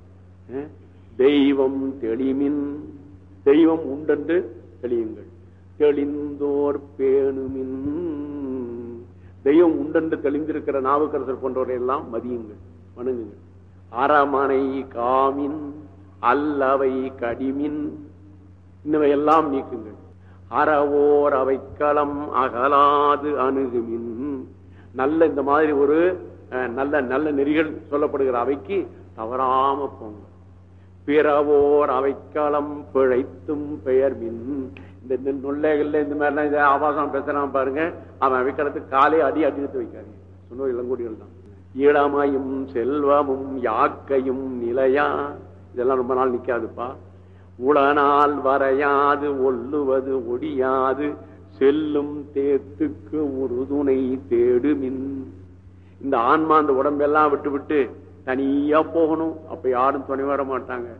தெய்வம் தெளிமின், தெய்வம் உண்டென்று தெளியுங்கள். தெளிந்தோர் பேணுமின், தெய்வம் உண்டென்று தெளிந்திருக்கிற நாவுக்கரசர் போன்றவரை எல்லாம் மதியுங்கள், வணங்குங்கள். அறமனை காமின் அல்லவை கடிமின், இன்னவையெல்லாம் நீக்குங்கள். அறவோர் அவைக்களம் அகலாது அணுகுமின், நல்ல இந்த மாதிரி ஒரு நல்ல நல்ல நெறிகள் சொல்லப்படுகிற அவைக்கு தவறாம போங்க. பிறவோர் அவைக்களம் பிழைத்தும் பெயர் மின், இந்த நொல்லைகள்ல இந்த மாதிரிலாம் இதை ஆபாசம் பேசுறான் பாருங்க, அவன் அவைக்களத்துக்கு காலே அடி அடித்து வைக்காது சொன்ன இளங்கோடிகள் தான். ஈழமையும் செல்வமும் யாக்கையும் நிலையா, இதெல்லாம் ரொம்ப நாள் நிக்காதுப்பா. உளனால் வரையாது ஒல்லுவது ஒடியாது செல்லும் தேத்துக்கு உறுதுணை தேடுமின், இந்த ஆன்மா அந்த உடம்பெல்லாம் விட்டு விட்டு தனியா போகணும், அப்ப யாரும் துணை வர மாட்டாங்க.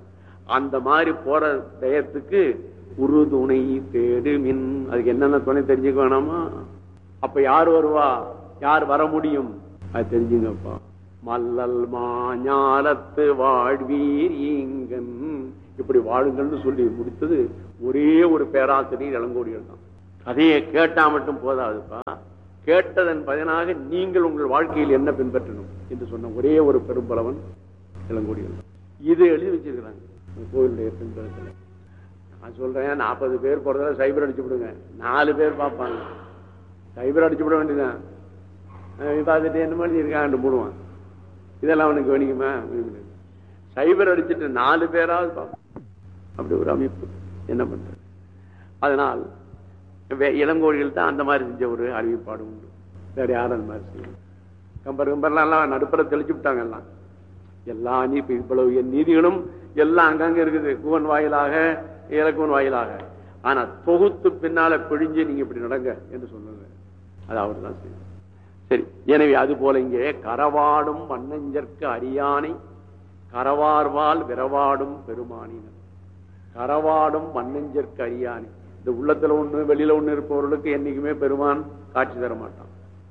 அந்த மாதிரி போற டயத்துக்கு உரு துணை தேடுமின். அதுக்கு என்னென்ன துணை தெரிஞ்சுக்க வேணாமா? அப்ப யார் வருவா, யார் வர முடியும், அது தெரிஞ்சுங்கப்பா. மல்லல் மாஞாலத்து வாழ்வீர் ஈங்கன், இப்படி வாழுங்கள்னு சொல்லி முடித்தது ஒரே ஒரு பேராசிரியர் இளங்கோடிகள் தான். கதையை கேட்டா மட்டும் போதாதுப்பா, கேட்டதன் பயனாக நீங்கள் உங்கள் வாழ்க்கையில் என்ன பின்பற்றணும் என்று சொன்ன ஒரே ஒரு பெரும்பலவன் இளங்கோடிகள். இது எழுதி வச்சிருக்கிறாங்க கோயிலுடைய பின்பற்றல. நான் சொல்றேன், நாற்பது பேர் போறதால சைபர் அடிச்சு விடுங்க, நாலு பேர் பார்ப்பாங்க, சைபர் அடிச்சு விட வேண்டியதான். பார்த்துட்டு என்ன மாதிரி இருக்கான்னு போடுவான். இதெல்லாம் அவனுக்கு கவனிக்குமா? சைபர் அடிச்சுட்டு நாலு பேராவது பார்ப்பான். அப்படி ஒரு அமைப்பு என்ன பண்ற. அதனால் இளங்கோடிகள் தான் அந்த மாதிரி செஞ்ச ஒரு அறிவிப்பாடு உண்டு. வேற யாரும் அந்த மாதிரி செய்யும். கம்பர் கம்பர்லாம் எல்லாம் நடுப்புற தெளிச்சு விட்டாங்க. எல்லாம் எல்லா நீ இவ்வளவு நீதிகளும் எல்லாம் அங்கங்க இருக்குது, கூவன் வாயிலாக இலக்குவன் வாயிலாக. ஆனா தொகுத்து பின்னால பிழிஞ்சு நீங்க இப்படி நடங்க என்று சொன்னாங்க. அது அவர் தான் செய்யும். சரி, எனவே அது போல இங்கே கரவாடும் வண்ணஞ்சற்கு அரியானை கரவார்வால் விரவாடும் பெருமானினர். கரவாடும் வண்ணஞ்சற்கு அரியானை, இந்த உள்ளத்துல ஒண்ணு வெளியில ஒண்ணு இருப்பவர்களுக்கு என்னைக்குமே பெருமான் காட்சி தர மாட்டான்.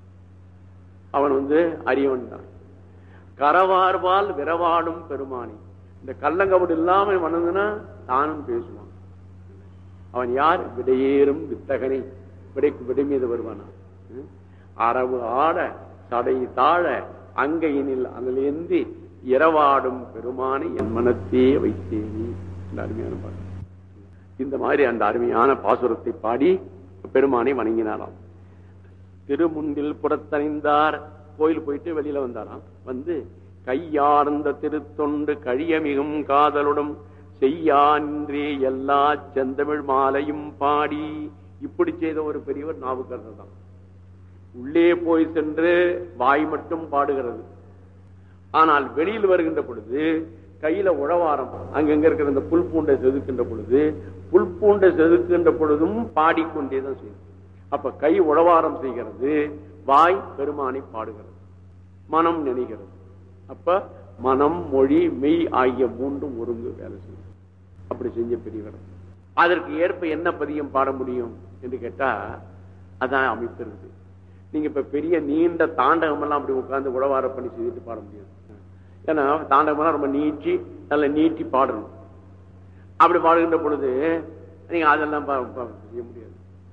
அவன் வந்து அரியவன் தான். கரவார்வால் விரவாடும் பெருமானி, இந்த கள்ளங்கபடு இல்லாம வணங்குனா தானும் பேசுவான். அவன் யார்? விடையேறும் வித்தகனை, விடைக்கு விடை மீது வருவானா. அரவு ஆட சடை தாழ அங்கையினில் அனலேந்தி இரவாடும் பெருமானை என் மனத்தே வைத்தேனி. இந்த அருமையான பாடல். இந்த மாதிரி அந்த அருமையான பாசுரத்தை பாடி பெருமானை வணங்கினாராம். திருமுண்டில் புறத்தணிந்தார், கோயில் போயிட்டு வெளியில வந்தாராம். வந்து கையார்ந்த திருத்தொண்டு கழிய மிகும் காதலுடன் செய்யான்றே எல்லா செந்தமிழ் மாலையும் பாடி. இப்படி செய்த ஒரு பெரியவர் நாவுக்கரசர் தான். உள்ளே போய் சென்று வாய் மட்டும் பாடுகிறது. ஆனால் வெளியில் வருகின்ற பொழுது கையில உழவாரம் அங்கங்க இருக்கிற இந்த புல் பூண்டை செதுக்கின்ற பொழுது புல் பூண்டை செதுக்கின்ற பொழுதும் பாடிக்கொண்டேதான் செய்யும். அப்ப கை உழவாரம் செய்கிறது, வாய் பெருமானை பாடுகிறது, மனம் நினைக்கிறது. அப்ப மனம் மொழி மெய் ஆகிய மூன்றும் ஒருங்கு வேலை செய்யும். அப்படி செஞ்ச பெரியவர். அதற்கு ஏற்ப என்ன பதியம் பாட முடியும் என்று கேட்டா அதான் அமைப்பு இருக்குது. நீங்க இப்ப பெரிய நீண்ட தாண்டகம் எல்லாம் அப்படி உட்கார்ந்து உழவார பண்ணி செய்துட்டு பாட முடியாது. ஏன்னா தாண்டகம் எல்லாம் ரொம்ப நீட்டி நல்ல நீட்டி பாடணும். அப்படி பாடுகின்ற பொழுது நீங்க அதெல்லாம் செய்ய முடியாது.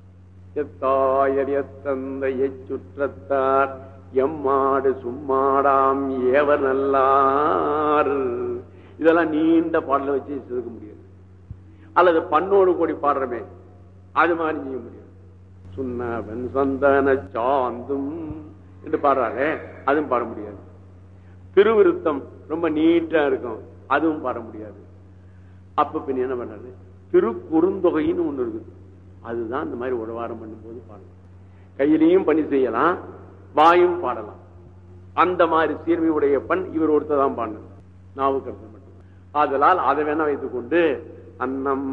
தந்தையை சுற்றத்தார் எம்மாடு சும்மாடாம் ஏவர் நல்லார், இதெல்லாம் நீண்ட பாடல வச்சு செதுக்க முடியாது. அல்லது பண்ணோடு கூடி பாடுறமே அது மாதிரி செய்ய முடியாது. சுண்ணவன் சந்தன சாந்தும் என்று பாடுறாங்க, அதுவும் பாட முடியாது. திருவிருத்தம் ரொம்ப நீட்டா இருக்கும், அதுவும் பாட முடியாது. அப்ப பின் என்ன பண்றது? திருக்குறுந்தொகைன்னு ஒண்ணு இருக்குது, அதுதான் இந்த மாதிரி உழவாரம் பண்ணும் போது பாடலாம். கையிலையும் பணி செய்யலாம், வாயும் பாடலாம். அந்த மாதிரி சீர்மை உடைய பண் இவர் ஒருத்ததான் பாடணும், நாவுக்கரசர் மட்டும். ஆதலால் அதை வேணா வைத்துக் கொண்டு அன்னம்